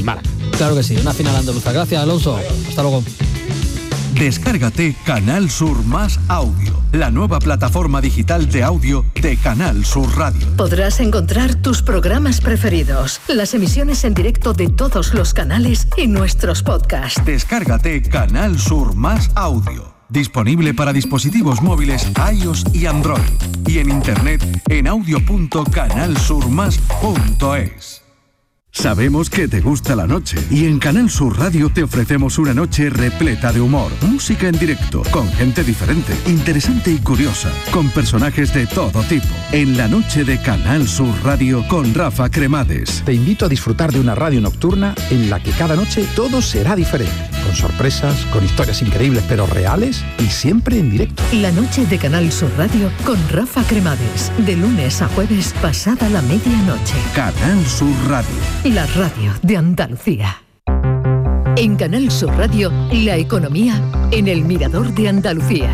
Claro que sí, una final andaluza. Gracias, Alonso. Hasta luego. Descárgate Canal Sur Más Audio, la nueva plataforma digital de audio de Canal Sur Radio. Podrás encontrar tus programas preferidos, las emisiones en directo de todos los canales y nuestros podcasts. Descárgate Canal Sur Más Audio. Disponible para dispositivos móviles iOS y Android. Y en internet en audio punto canal sur más punto es. Sabemos que te gusta la noche y en Canal Sur Radio te ofrecemos una noche repleta de humor, música en directo, con gente diferente, interesante y curiosa, con personajes de todo tipo. En la noche de Canal Sur Radio con Rafa Cremades. Te invito a disfrutar de una radio nocturna en la que cada noche todo será diferente, con sorpresas, con historias increíbles pero reales y siempre en directo. La noche de Canal Sur Radio con Rafa Cremades, de lunes a jueves pasada la medianoche. Canal Sur Radio. La radio de Andalucía. En Canal Sur Radio, la economía en el Mirador de Andalucía.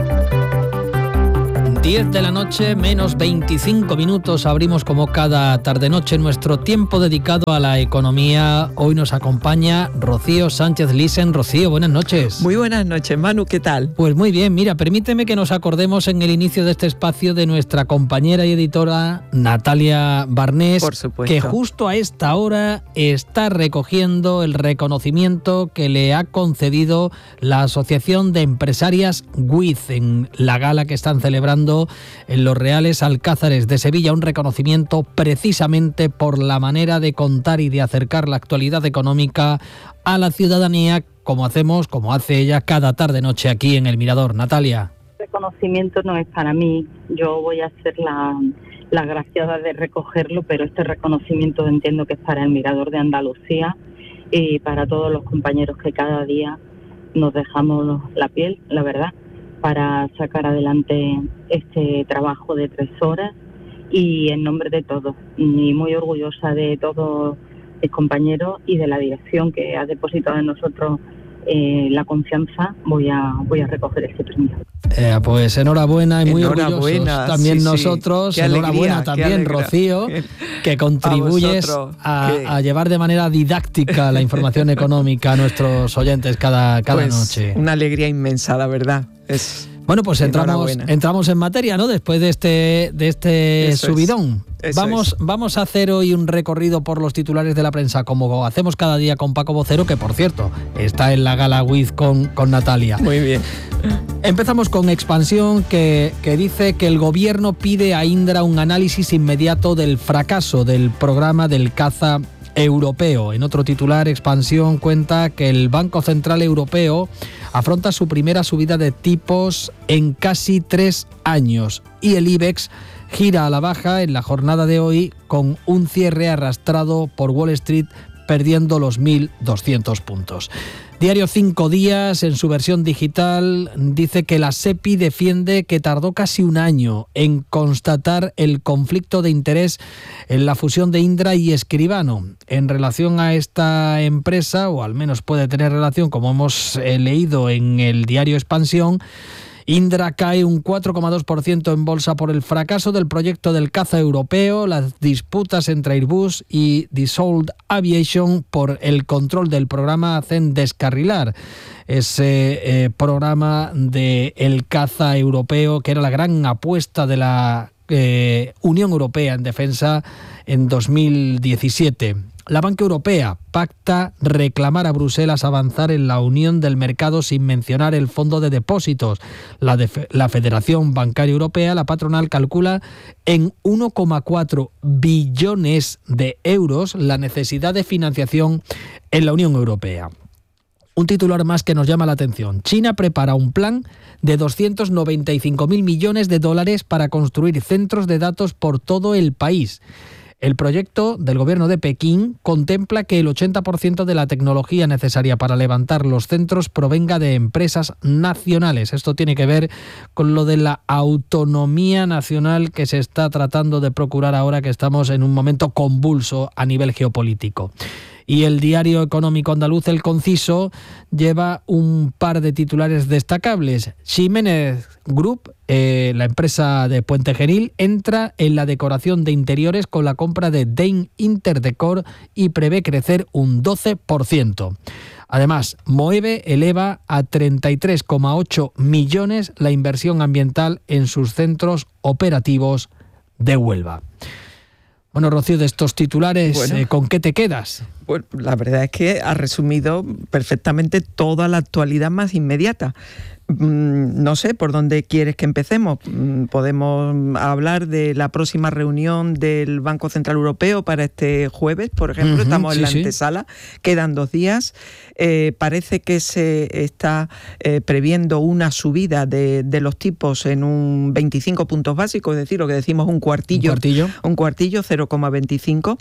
diez de la noche, menos veinticinco minutos, abrimos como cada tarde-noche nuestro tiempo dedicado a la economía. Hoy nos acompaña Rocío Sánchez Lisen. Rocío, buenas noches. Muy buenas noches, Manu, ¿qué tal? Pues muy bien, mira, permíteme que nos acordemos en el inicio de este espacio de nuestra compañera y editora Natalia Barnés, Por supuesto. que justo a esta hora está recogiendo el reconocimiento que le ha concedido la Asociación de Empresarias W I Z en la gala que están celebrando en los Reales Alcázares de Sevilla, un reconocimiento precisamente por la manera de contar y de acercar la actualidad económica a la ciudadanía, como hacemos, como hace ella cada tarde-noche aquí en El Mirador. Natalia. El reconocimiento no es para mí, yo voy a ser la, la graciada de recogerlo, pero este reconocimiento entiendo que es para El Mirador de Andalucía y para todos los compañeros que cada día nos dejamos la piel, la verdad, para sacar adelante este trabajo de tres horas y en nombre de todos, y muy orgullosa de todos mis compañeros y de la dirección que ha depositado en nosotros eh, la confianza, voy a voy a recoger este premio. Eh, pues enhorabuena y muy enhorabuena, orgullosos también sí, nosotros, sí. enhorabuena Alegría, también Rocío, que contribuyes a, a, que... a llevar de manera didáctica la información económica a nuestros oyentes cada, cada pues, noche. Una alegría inmensa, la verdad. Es... Bueno, pues entramos, entramos en materia, ¿no? Después de este, de este Eso subidón. es. Vamos, es. vamos a hacer hoy un recorrido por los titulares de la prensa, como hacemos cada día con Paco Vocero, que por cierto está en la gala W I Z con, con Natalia. Muy bien. Empezamos con Expansión, que, que dice que el gobierno pide a Indra un análisis inmediato del fracaso del programa del caza europeo. En otro titular, Expansión cuenta que el Banco Central Europeo afronta su primera subida de tipos en casi tres años y el IBEX gira a la baja en la jornada de hoy con un cierre arrastrado por Wall Street perdiendo los mil doscientos puntos. Diario Cinco Días, en su versión digital, dice que la SEPI defiende que tardó casi un año en constatar el conflicto de interés en la fusión de Indra y Escribano. En relación a esta empresa, o al menos puede tener relación, como hemos eh, leído en el diario Expansión, Indra cae un cuatro coma dos por ciento en bolsa por el fracaso del proyecto del caza europeo, las disputas entre Airbus y Dassault Aviation por el control del programa hacen descarrilar ese eh, programa del caza europeo, que era la gran apuesta de la eh, Unión Europea en defensa en dos mil diecisiete. La Banca Europea pacta reclamar a Bruselas avanzar en la unión del mercado sin mencionar el fondo de depósitos. La, de, la Federación Bancaria Europea, la patronal, calcula en uno coma cuatro billones de euros la necesidad de financiación en la Unión Europea. Un titular más que nos llama la atención. China prepara un plan de doscientos noventa y cinco mil millones de dólares para construir centros de datos por todo el país. El proyecto del gobierno de Pekín contempla que el ochenta por ciento de la tecnología necesaria para levantar los centros provenga de empresas nacionales. Esto tiene que ver con lo de la autonomía nacional que se está tratando de procurar ahora que estamos en un momento convulso a nivel geopolítico. Y el diario económico andaluz, El Conciso, lleva un par de titulares destacables. Ximénez Group, eh, la empresa de Puente Genil, entra en la decoración de interiores con la compra de Dane Interdecor y prevé crecer un doce por ciento. Además, Moeve eleva a treinta y tres coma ocho millones la inversión ambiental en sus centros operativos de Huelva. Bueno, Rocío, de estos titulares, bueno, eh, ¿con qué te quedas? Pues la verdad es que ha resumido perfectamente toda la actualidad más inmediata. No sé por dónde quieres que empecemos. Podemos hablar de la próxima reunión del Banco Central Europeo para este jueves, por ejemplo. Uh-huh, Estamos en sí, la antesala, sí. Quedan dos días. Eh, parece que se está eh, previendo una subida de, de los tipos en un veinticinco puntos básicos, es decir, lo que decimos un cuartillo, un cuartillo, un cuartillo cero coma veinticinco,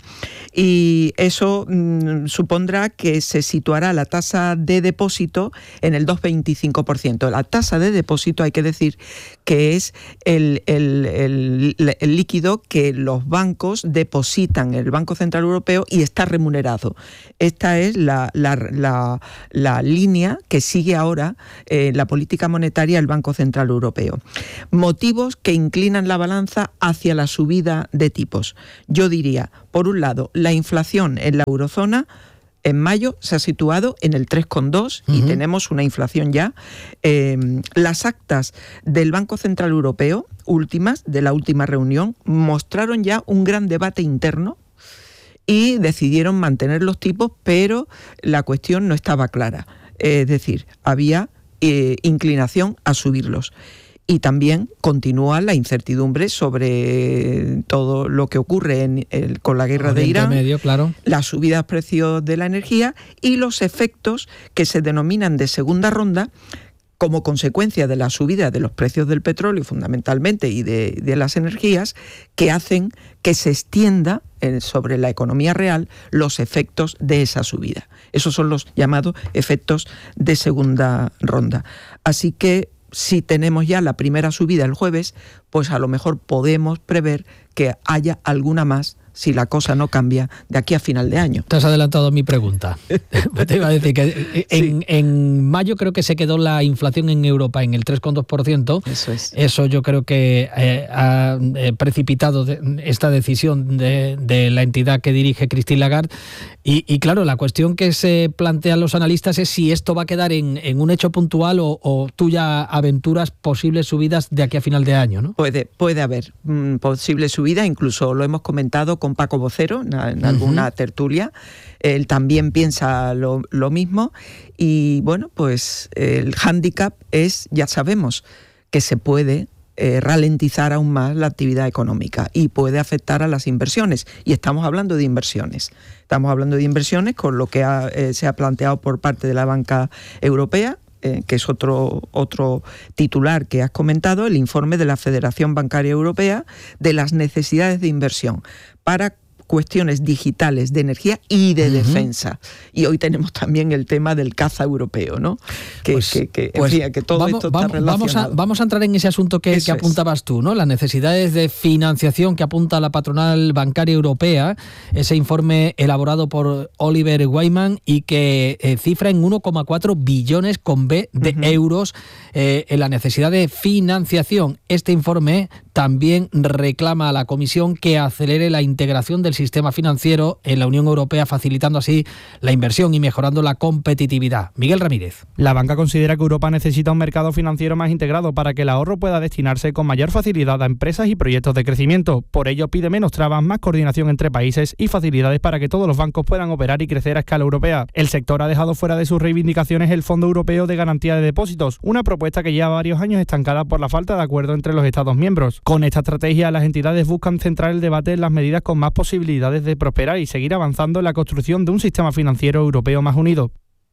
y eso mm, supondrá que se situará la tasa de depósito en el dos coma veinticinco por ciento. La tasa de depósito, hay que decir que es el, el, el, el líquido que los bancos depositan en el Banco Central Europeo y está remunerado. Esta es la, la, la, la línea que sigue ahora eh, la política monetaria del Banco Central Europeo. Motivos que inclinan la balanza hacia la subida de tipos. Yo diría, por un lado, la inflación en la eurozona en mayo se ha situado en el tres coma dos y uh-huh. tenemos una inflación ya. Eh, las actas del Banco Central Europeo, últimas, de la última reunión, mostraron ya un gran debate interno y decidieron mantener los tipos, pero la cuestión no estaba clara. Eh, es decir, había eh, inclinación a subirlos. Y también continúa la incertidumbre sobre todo lo que ocurre en el, con la guerra de Irán, medio, claro. las subidas de precios de la energía y los efectos que se denominan de segunda ronda como consecuencia de la subida de los precios del petróleo fundamentalmente y de, de las energías, que hacen que se extienda eh, sobre la economía real los efectos de esa subida. Esos son los llamados efectos de segunda ronda. Así que si tenemos ya la primera subida el jueves, pues a lo mejor podemos prever que haya alguna más si la cosa no cambia de aquí a final de año. Te has adelantado mi pregunta. Te iba a decir que en, sí. en mayo creo que se quedó la inflación en Europa en el tres coma dos por ciento. Eso es. Eso yo creo que eh, ha eh, precipitado de, esta decisión de, de la entidad que dirige Christine Lagarde. Y, y claro, la cuestión que se plantean los analistas es si esto va a quedar en, en un hecho puntual o, o tú ya aventuras posibles subidas de aquí a final de año, ¿no? Puede, puede haber mm, posible subida, incluso lo hemos comentado con Paco Vocero en, en alguna uh-huh. tertulia. Él también piensa lo, lo mismo y bueno, pues el hándicap es, ya sabemos, que se puede eh, ralentizar aún más la actividad económica y puede afectar a las inversiones. Y estamos hablando de inversiones. Estamos hablando de inversiones con lo que ha, eh, se ha planteado por parte de la banca europea, eh, que es otro, otro titular que has comentado, el informe de la Federación Bancaria Europea de las necesidades de inversión para cuestiones digitales de energía y de uh-huh. defensa. Y hoy tenemos también el tema del caza europeo, ¿no? Que, pues, que, que, pues, en fin, que todo vamos, esto está vamos, relacionado. Vamos a, vamos a entrar en ese asunto que, que apuntabas tú, ¿no? Las necesidades de financiación que apunta la patronal bancaria europea, ese informe elaborado por Oliver Wyman y que eh, cifra en uno coma cuatro billones con B de uh-huh. euros eh, en la necesidad de financiación. Este informe también reclama a la Comisión que acelere la integración del sistema financiero en la Unión Europea, facilitando así la inversión y mejorando la competitividad. Miguel Ramírez. La banca considera que Europa necesita un mercado financiero más integrado para que el ahorro pueda destinarse con mayor facilidad a empresas y proyectos de crecimiento. Por ello pide menos trabas, más coordinación entre países y facilidades para que todos los bancos puedan operar y crecer a escala europea. El sector ha dejado fuera de sus reivindicaciones el Fondo Europeo de Garantía de Depósitos, una propuesta que lleva varios años estancada por la falta de acuerdo entre los Estados miembros. Con esta estrategia, las entidades buscan centrar el debate en las medidas con más posibilidades de prosperar y seguir avanzando en la construcción de un sistema financiero europeo más unido.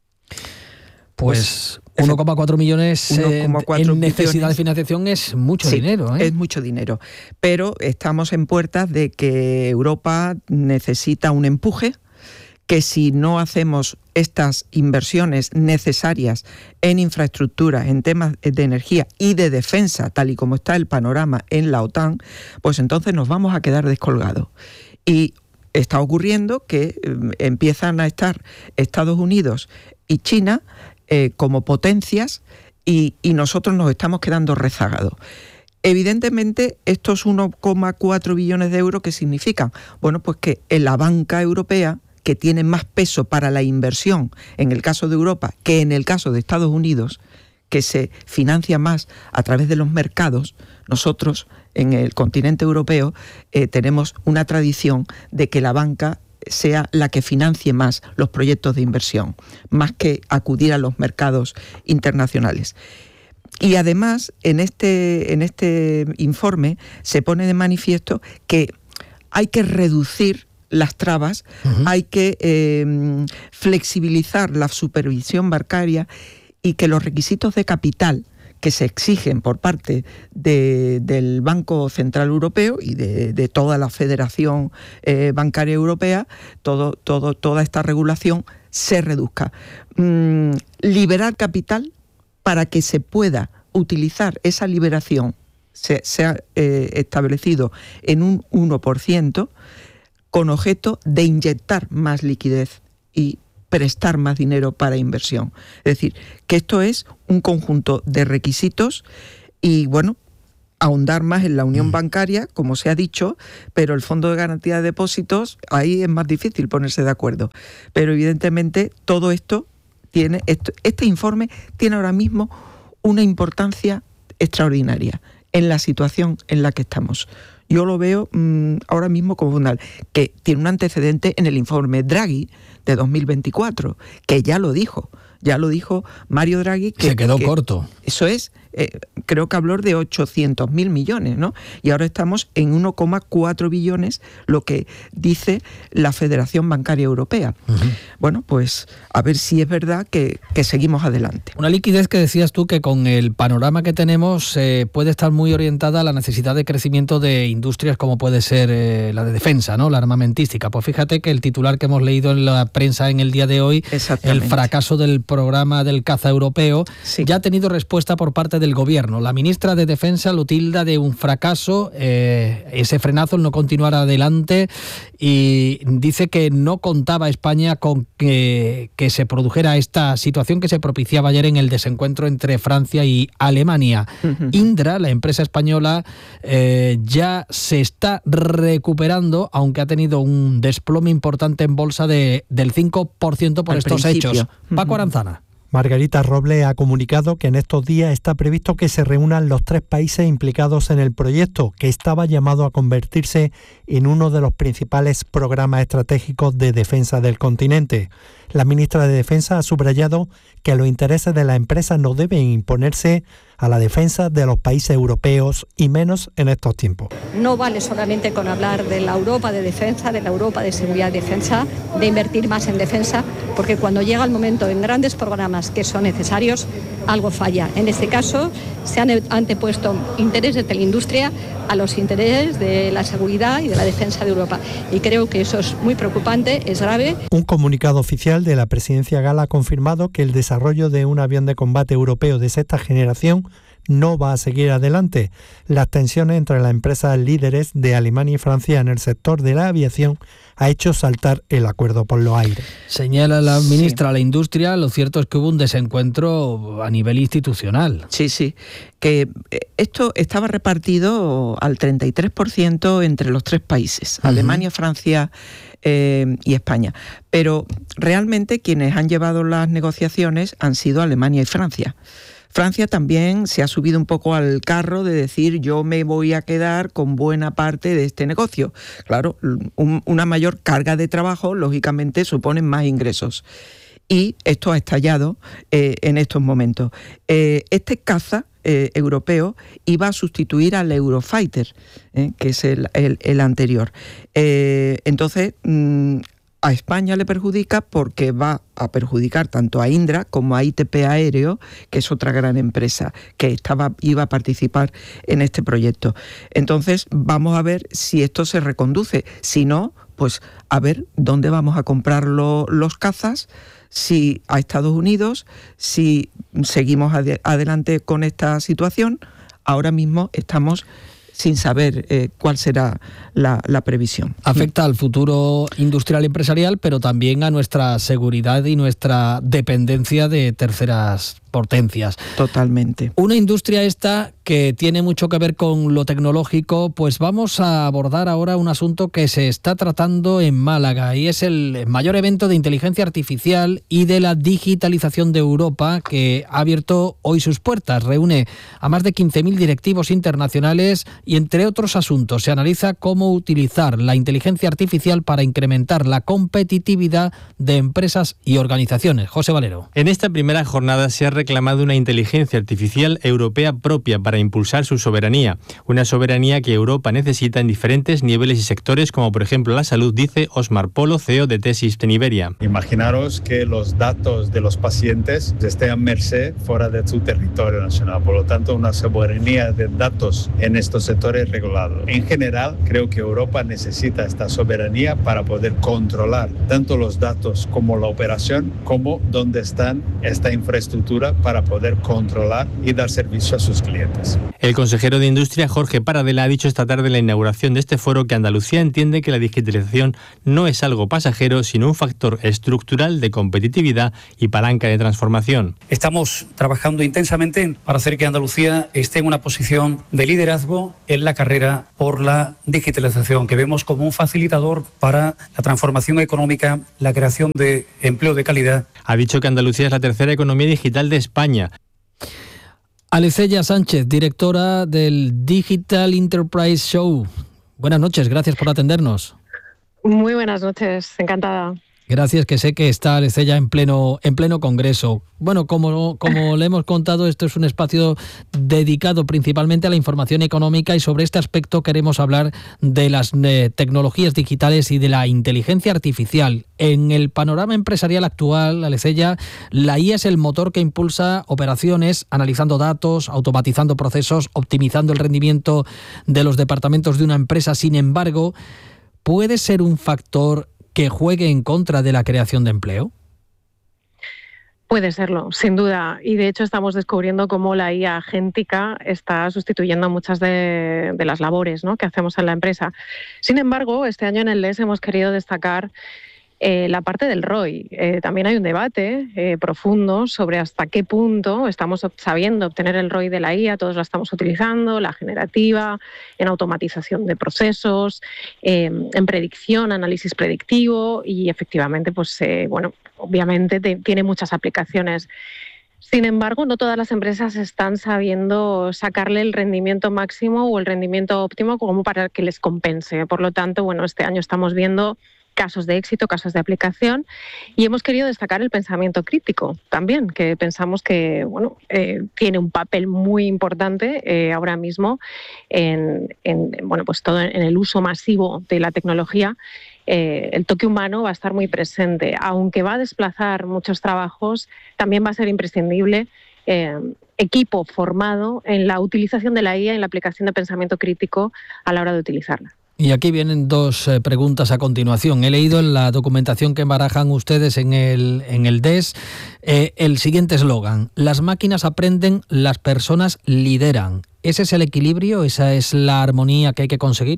Pues uno coma cuatro millones eh, en necesidad de financiación es mucho sí, dinero. ¿eh? Es mucho dinero, pero estamos en puertas de que Europa necesita un empuje, que si no hacemos estas inversiones necesarias en infraestructura, en temas de energía y de defensa, tal y como está el panorama en la OTAN, pues entonces nos vamos a quedar descolgados. Y está ocurriendo que eh, empiezan a estar Estados Unidos y China eh, como potencias y, y nosotros nos estamos quedando rezagados. Evidentemente, estos uno coma cuatro billones de euros, ¿qué significan? Bueno, pues que en la banca europea, que tiene más peso para la inversión en el caso de Europa que en el caso de Estados Unidos, que se financia más a través de los mercados, nosotros en el continente europeo eh, tenemos una tradición de que la banca sea la que financie más los proyectos de inversión, más que acudir a los mercados internacionales. Y además, en este, en este informe se pone de manifiesto que hay que reducir las trabas, uh-huh. hay que eh, flexibilizar la supervisión bancaria y que los requisitos de capital que se exigen por parte de, del Banco Central Europeo y de, de toda la Federación eh, Bancaria Europea, todo, todo, toda esta regulación se reduzca. Mm, liberar capital para que se pueda utilizar esa liberación, se, se ha eh, establecido en un uno por ciento, con objeto de inyectar más liquidez y prestar más dinero para inversión. Es decir, que esto es un conjunto de requisitos y, bueno, ahondar más en la unión bancaria, como se ha dicho, pero el Fondo de Garantía de Depósitos, ahí es más difícil ponerse de acuerdo. Pero evidentemente todo esto tiene, esto, este informe tiene ahora mismo una importancia extraordinaria en la situación en la que estamos. Yo lo veo mmm, ahora mismo como fundamental, que tiene un antecedente en el informe Draghi de dos mil veinticuatro, que ya lo dijo, ya lo dijo Mario Draghi. Que, Se quedó que, corto. Eso es, eh, creo que habló de ochocientos mil millones, ¿no? Y ahora estamos en uno coma cuatro billones, lo que dice la Federación Bancaria Europea. Uh-huh. Bueno, pues a ver si es verdad que, que seguimos adelante. Una liquidez que decías tú que con el panorama que tenemos eh, puede estar muy orientada a la necesidad de crecimiento de industrias como puede ser eh, la de defensa, ¿no? La armamentística. Pues fíjate que el titular que hemos leído en la prensa en el día de hoy, el fracaso del programa del caza europeo, sí. ya ha tenido respuesta por parte del gobierno. La ministra de Defensa lo tilda de un fracaso, eh, ese frenazo, el no continuar adelante, y dice que no contaba España con que, que se produjera esta situación que se propiciaba ayer en el desencuentro entre Francia y Alemania. Uh-huh. Indra, la empresa española, eh, ya se está recuperando, aunque ha tenido un desplome importante en bolsa de, del cinco por ciento por Al estos principio. hechos. Paco Aranzana. Margarita Robles ha comunicado que en estos días está previsto que se reúnan los tres países implicados en el proyecto, que estaba llamado a convertirse en uno de los principales programas estratégicos de defensa del continente. La ministra de Defensa ha subrayado que los intereses de la empresa no deben imponerse a la defensa de los países europeos y menos en estos tiempos. No vale solamente con hablar de la Europa de defensa, de la Europa de seguridad y defensa, de invertir más en defensa, porque cuando llega el momento en grandes programas que son necesarios, algo falla. En este caso, se han antepuesto intereses de la industria a los intereses de la seguridad y de la defensa de Europa. Y creo que eso es muy preocupante, es grave. Un comunicado oficial de la presidencia gala ha confirmado que el desarrollo de un avión de combate europeo de sexta generación no va a seguir adelante. Las tensiones entre las empresas líderes de Alemania y Francia en el sector de la aviación ha hecho saltar el acuerdo por los aires. Señala la ministra de la Industria, lo cierto es que hubo un desencuentro a nivel institucional. Sí, sí, que esto estaba repartido al treinta y tres por ciento entre los tres países, uh-huh. Alemania, Francia eh, y España. Pero realmente quienes han llevado las negociaciones han sido Alemania y Francia. Francia también se ha subido un poco al carro de decir yo me voy a quedar con buena parte de este negocio. Claro, un, una mayor carga de trabajo lógicamente supone más ingresos. Y esto ha estallado eh, en estos momentos. Eh, este caza eh, europeo iba a sustituir al Eurofighter, eh, que es el, el, el anterior. Eh, entonces... Mmm, a España le perjudica porque va a perjudicar tanto a Indra como a I T P Aéreo, que es otra gran empresa que estaba, iba a participar en este proyecto. Entonces vamos a ver si esto se reconduce. Si no, pues a ver dónde vamos a comprar lo, los cazas, si a Estados Unidos, si seguimos ad- adelante con esta situación. Ahora mismo estamos sin saber eh, cuál será la, la previsión. Afecta al futuro industrial y empresarial, pero también a nuestra seguridad y nuestra dependencia de terceras potencias. Totalmente. Una industria esta que tiene mucho que ver con lo tecnológico, pues vamos a abordar ahora un asunto que se está tratando en Málaga y es el mayor evento de inteligencia artificial y de la digitalización de Europa que ha abierto hoy sus puertas. Reúne a más de quince mil directivos internacionales y, entre otros asuntos, se analiza cómo utilizar la inteligencia artificial para incrementar la competitividad de empresas y organizaciones. José Valero. En esta primera jornada se ha reclamado una inteligencia artificial europea propia para impulsar su soberanía. Una soberanía que Europa necesita en diferentes niveles y sectores, como por ejemplo la salud, dice Osmar Polo, C E O de Tesis en Iberia. Imaginaros que los datos de los pacientes estén a merced fuera de su territorio nacional. Por lo tanto, una soberanía de datos en estos sectores regulados. En general, creo que Europa necesita esta soberanía para poder controlar tanto los datos como la operación, como dónde están esta infraestructura para poder controlar y dar servicio a sus clientes. El consejero de Industria, Jorge Paradela, ha dicho esta tarde en la inauguración de este foro que Andalucía entiende que la digitalización no es algo pasajero, sino un factor estructural de competitividad y palanca de transformación. Estamos trabajando intensamente para hacer que Andalucía esté en una posición de liderazgo en la carrera por la digitalización, que vemos como un facilitador para la transformación económica, la creación de empleo de calidad. Ha dicho que Andalucía es la tercera economía digital de España. Alecella Sánchez, directora del Digital Enterprise Show. Buenas noches, gracias por atendernos. Muy buenas noches, encantada. Gracias, que sé que está Alecella en pleno, en pleno congreso. Bueno, como, como le hemos contado, esto es un espacio dedicado principalmente a la información económica y sobre este aspecto queremos hablar de las eh, tecnologías digitales y de la inteligencia artificial. En el panorama empresarial actual, Alecella, la I A es el motor que impulsa operaciones, analizando datos, automatizando procesos, optimizando el rendimiento de los departamentos de una empresa. Sin embargo, ¿puede ser un factor que juegue en contra de la creación de empleo? Puede serlo, sin duda. Y de hecho estamos descubriendo cómo la I A agéntica está sustituyendo muchas de, de las labores, ¿no?, que hacemos en la empresa. Sin embargo, este año en el D E S hemos querido destacar Eh, la parte del R O I. Eh, también hay un debate eh, profundo sobre hasta qué punto estamos sabiendo obtener el R O I de la I A, todos la estamos utilizando, la generativa, en automatización de procesos, eh, en predicción, análisis predictivo y efectivamente, pues eh, bueno, obviamente te, tiene muchas aplicaciones. Sin embargo, no todas las empresas están sabiendo sacarle el rendimiento máximo o el rendimiento óptimo como para que les compense. Por lo tanto, bueno, este año estamos viendo casos de éxito, casos de aplicación, y hemos querido destacar el pensamiento crítico también, que pensamos que bueno eh, tiene un papel muy importante eh, ahora mismo en, en bueno pues todo en el uso masivo de la tecnología. Eh, el toque humano va a estar muy presente, aunque va a desplazar muchos trabajos, también va a ser imprescindible eh, equipo formado en la utilización de la I A, en la aplicación de pensamiento crítico a la hora de utilizarla. Y aquí vienen dos eh, preguntas a continuación. He leído en la documentación que barajan ustedes en el, en el D E S eh, el siguiente eslogan: las máquinas aprenden, las personas lideran. ¿Ese es el equilibrio? ¿Esa es la armonía que hay que conseguir?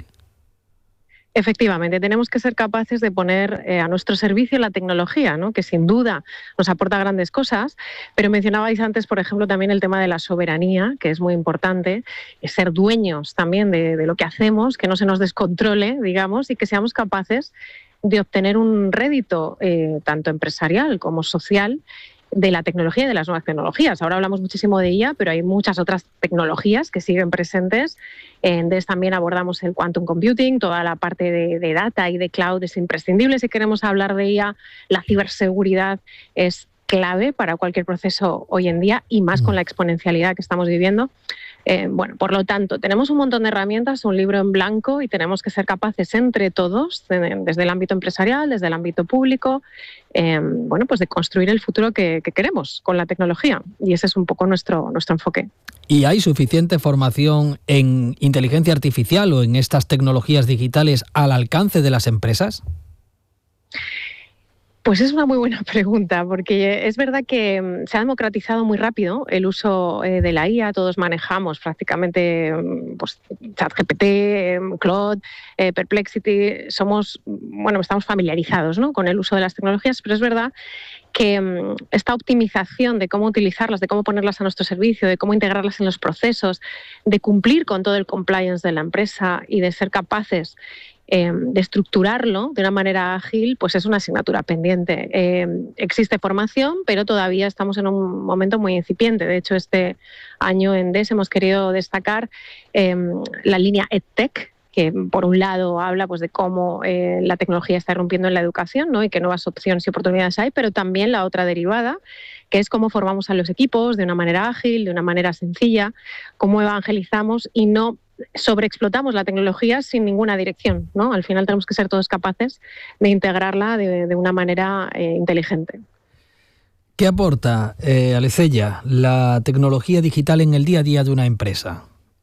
Efectivamente, tenemos que ser capaces de poner eh, a nuestro servicio la tecnología, ¿no?, que sin duda nos aporta grandes cosas, pero mencionabais antes, por ejemplo, también el tema de la soberanía, que es muy importante, es ser dueños también de, de lo que hacemos, que no se nos descontrole, digamos, y que seamos capaces de obtener un rédito eh, tanto empresarial como social de la tecnología y de las nuevas tecnologías. Ahora hablamos muchísimo de I A, pero hay muchas otras tecnologías que siguen presentes. En D E S también abordamos el quantum computing, toda la parte de, de data y de cloud es imprescindible. Si queremos hablar de I A, la ciberseguridad es clave para cualquier proceso hoy en día y más con la exponencialidad que estamos viviendo. Eh, bueno, por lo tanto, tenemos un montón de herramientas, un libro en blanco y tenemos que ser capaces entre todos, de, desde el ámbito empresarial, desde el ámbito público, eh, bueno, pues de construir el futuro que, que queremos con la tecnología. Y ese es un poco nuestro, nuestro enfoque. ¿Y hay suficiente formación en inteligencia artificial o en estas tecnologías digitales al alcance de las empresas? Pues es una muy buena pregunta, porque es verdad que se ha democratizado muy rápido el uso eh, de la I A. Todos manejamos prácticamente pues, ChatGPT, Claude, eh, Perplexity. Somos, bueno, estamos familiarizados, ¿no?, con el uso de las tecnologías, pero es verdad que um, esta optimización de cómo utilizarlas, de cómo ponerlas a nuestro servicio, de cómo integrarlas en los procesos, de cumplir con todo el compliance de la empresa y de ser capaces Eh, de estructurarlo de una manera ágil, pues es una asignatura pendiente. Eh, existe formación, pero todavía estamos en un momento muy incipiente. De hecho, este año en D E S hemos querido destacar eh, la línea EdTech, que por un lado habla pues, de cómo eh, la tecnología está irrumpiendo en la educación, ¿no?, y qué nuevas opciones y oportunidades hay, pero también la otra derivada, que es cómo formamos a los equipos de una manera ágil, de una manera sencilla, cómo evangelizamos y no sobreexplotamos la tecnología sin ninguna dirección, ¿no? Al final tenemos que ser todos capaces de integrarla de, de una manera eh, inteligente. ¿Qué aporta, eh, Alecella, la tecnología digital en el día a día de una empresa?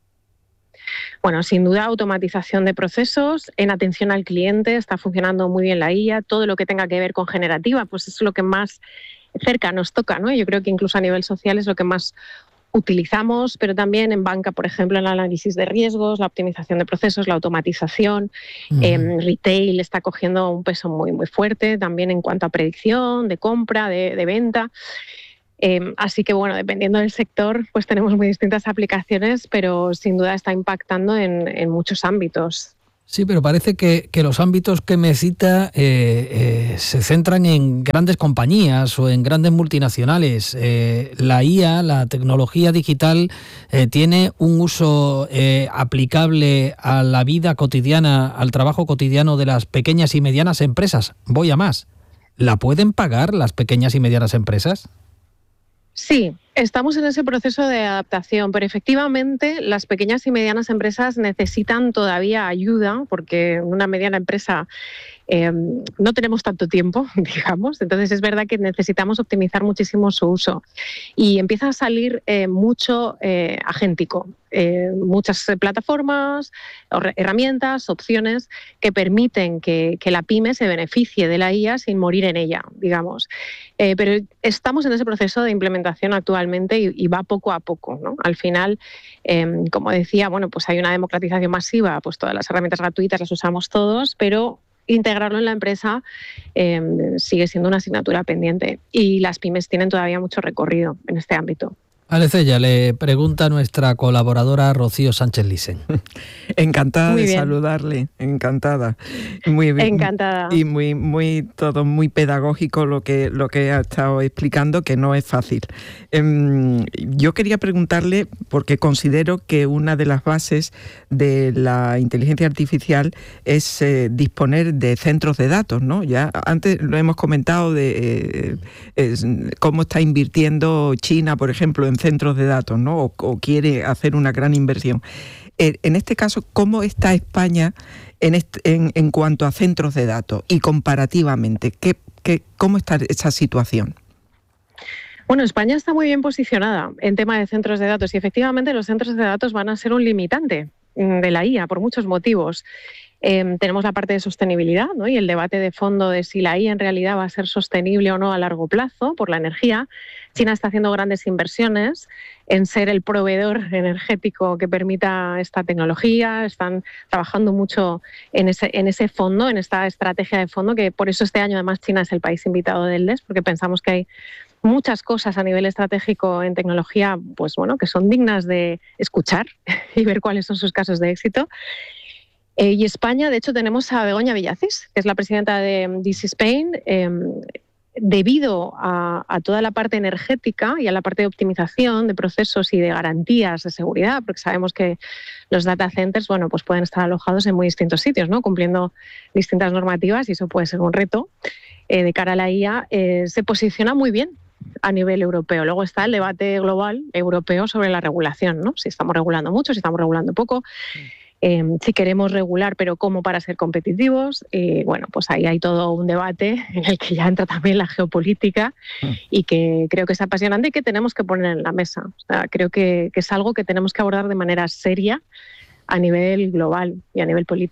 Bueno, sin duda automatización de procesos, en atención al cliente está funcionando muy bien la I A, todo lo que tenga que ver con generativa, pues es lo que más cerca nos toca, ¿no? Yo creo que incluso a nivel social es lo que más utilizamos, pero también en banca, por ejemplo, el análisis de riesgos, la optimización de procesos, la automatización. Mm. Eh, retail está cogiendo un peso muy, muy fuerte, también en cuanto a predicción, de compra, de, de venta. Eh, así que, bueno, dependiendo del sector, pues tenemos muy distintas aplicaciones, pero sin duda está impactando en, en muchos ámbitos. Sí, pero parece que, que los ámbitos que me cita eh, eh, se centran en grandes compañías o en grandes multinacionales. Eh, la I A, la tecnología digital, eh, tiene un uso eh, aplicable a la vida cotidiana, al trabajo cotidiano de las pequeñas y medianas empresas. Voy a más. ¿La pueden pagar las pequeñas y medianas empresas? Sí, estamos en ese proceso de adaptación, pero efectivamente las pequeñas y medianas empresas necesitan todavía ayuda, porque en una mediana empresa eh, no tenemos tanto tiempo, digamos, entonces es verdad que necesitamos optimizar muchísimo su uso. Y empieza a salir eh, mucho eh, agéntico, eh, muchas plataformas, herramientas, opciones que permiten que, que la pyme se beneficie de la I A sin morir en ella, digamos. Eh, pero estamos en ese proceso de implementación actualmente y, y va poco a poco, ¿no? Al final, eh, como decía, bueno, pues hay una democratización masiva, pues todas las herramientas gratuitas las usamos todos, pero integrarlo en la empresa eh, sigue siendo una asignatura pendiente y las pymes tienen todavía mucho recorrido en este ámbito. Alecella, le pregunta a nuestra colaboradora Rocío Sánchez Lisen. Encantada de saludarle, encantada. Muy bien. Encantada. Y muy, muy, todo muy pedagógico lo que, lo que ha estado explicando, que no es fácil. Um, yo quería preguntarle, porque considero que una de las bases de la inteligencia artificial es eh, disponer de centros de datos, ¿no? Ya antes lo hemos comentado de eh, es, cómo está invirtiendo China, por ejemplo, en centros de datos, ¿no? O, o quiere hacer una gran inversión. Eh, en este caso, ¿cómo está España en, este, en, en cuanto a centros de datos y comparativamente? ¿Qué, qué, ¿Cómo está esa situación? Bueno, España está muy bien posicionada en tema de centros de datos y efectivamente los centros de datos van a ser un limitante de la I A por muchos motivos. Eh, tenemos la parte de sostenibilidad, ¿no? Y el debate de fondo de si la I A en realidad va a ser sostenible o no a largo plazo por la energía. China está haciendo grandes inversiones en ser el proveedor energético que permita esta tecnología. Están trabajando mucho en ese, en ese fondo, en esta estrategia de fondo, que por eso este año además China es el país invitado del D E S, porque pensamos que hay muchas cosas a nivel estratégico en tecnología, pues bueno, que son dignas de escuchar y ver cuáles son sus casos de éxito. Eh, y España, de hecho, tenemos a Begoña Villacís, que es la presidenta de D C Spain. Eh, debido a, a toda la parte energética y a la parte de optimización de procesos y de garantías de seguridad, porque sabemos que los data centers, bueno, pues pueden estar alojados en muy distintos sitios, ¿no? Cumpliendo distintas normativas, y eso puede ser un reto eh, de cara a la I A, eh, se posiciona muy bien a nivel europeo. Luego está el debate global europeo sobre la regulación, ¿no? Si estamos regulando mucho, si estamos regulando poco. Eh, si queremos regular, pero ¿cómo para ser competitivos? Eh, bueno, pues ahí hay todo un debate en el que ya entra también la geopolítica y que creo que es apasionante y que tenemos que poner en la mesa. O sea, creo que, que es algo que tenemos que abordar de manera seria a nivel global y a nivel político.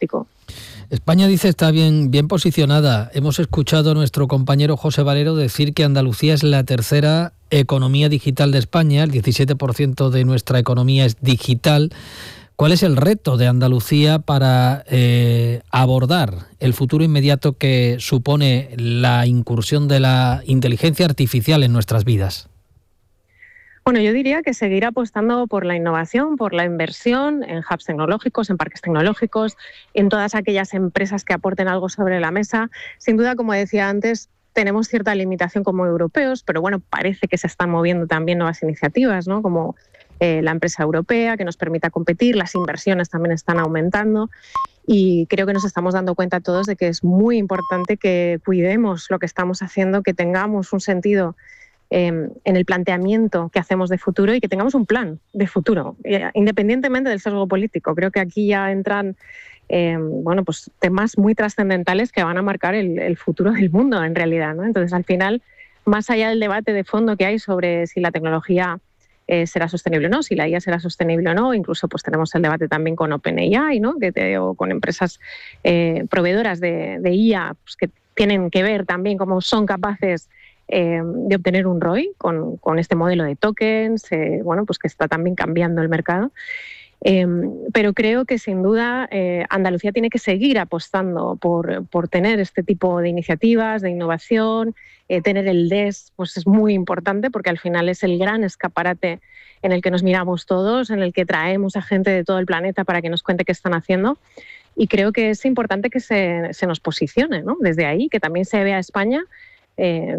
España, dice, está bien, bien posicionada. Hemos escuchado a nuestro compañero José Valero decir que Andalucía es la tercera economía digital de España, el diecisiete por ciento de nuestra economía es digital. ¿Cuál es el reto de Andalucía para eh, abordar el futuro inmediato que supone la incursión de la inteligencia artificial en nuestras vidas? Bueno, yo diría que seguir apostando por la innovación, por la inversión en hubs tecnológicos, en parques tecnológicos, en todas aquellas empresas que aporten algo sobre la mesa. Sin duda, como decía antes, tenemos cierta limitación como europeos, pero bueno, parece que se están moviendo también nuevas iniciativas, ¿no? Como eh, la empresa europea, que nos permita competir, las inversiones también están aumentando y creo que nos estamos dando cuenta todos de que es muy importante que cuidemos lo que estamos haciendo, que tengamos un sentido en el planteamiento que hacemos de futuro y que tengamos un plan de futuro, independientemente del sesgo político. Creo que aquí ya entran eh, bueno, pues temas muy trascendentales que van a marcar el, el futuro del mundo en realidad, ¿no? Entonces, al final, más allá del debate de fondo que hay sobre si la tecnología eh, será sostenible o no, si la I A será sostenible o no, incluso pues tenemos el debate también con OpenAI, ¿no? que te, o con empresas eh, proveedoras de, de I A pues, que tienen que ver también cómo son capaces Eh, de obtener un R O I con, con este modelo de tokens, eh, bueno, pues que está también cambiando el mercado. Eh, pero creo que sin duda eh, Andalucía tiene que seguir apostando por, por tener este tipo de iniciativas, de innovación, eh, tener el D E S, pues es muy importante porque al final es el gran escaparate en el que nos miramos todos, en el que traemos a gente de todo el planeta para que nos cuente qué están haciendo. Y creo que es importante que se, se nos posicione, ¿no? Desde ahí, que también se vea a España Eh,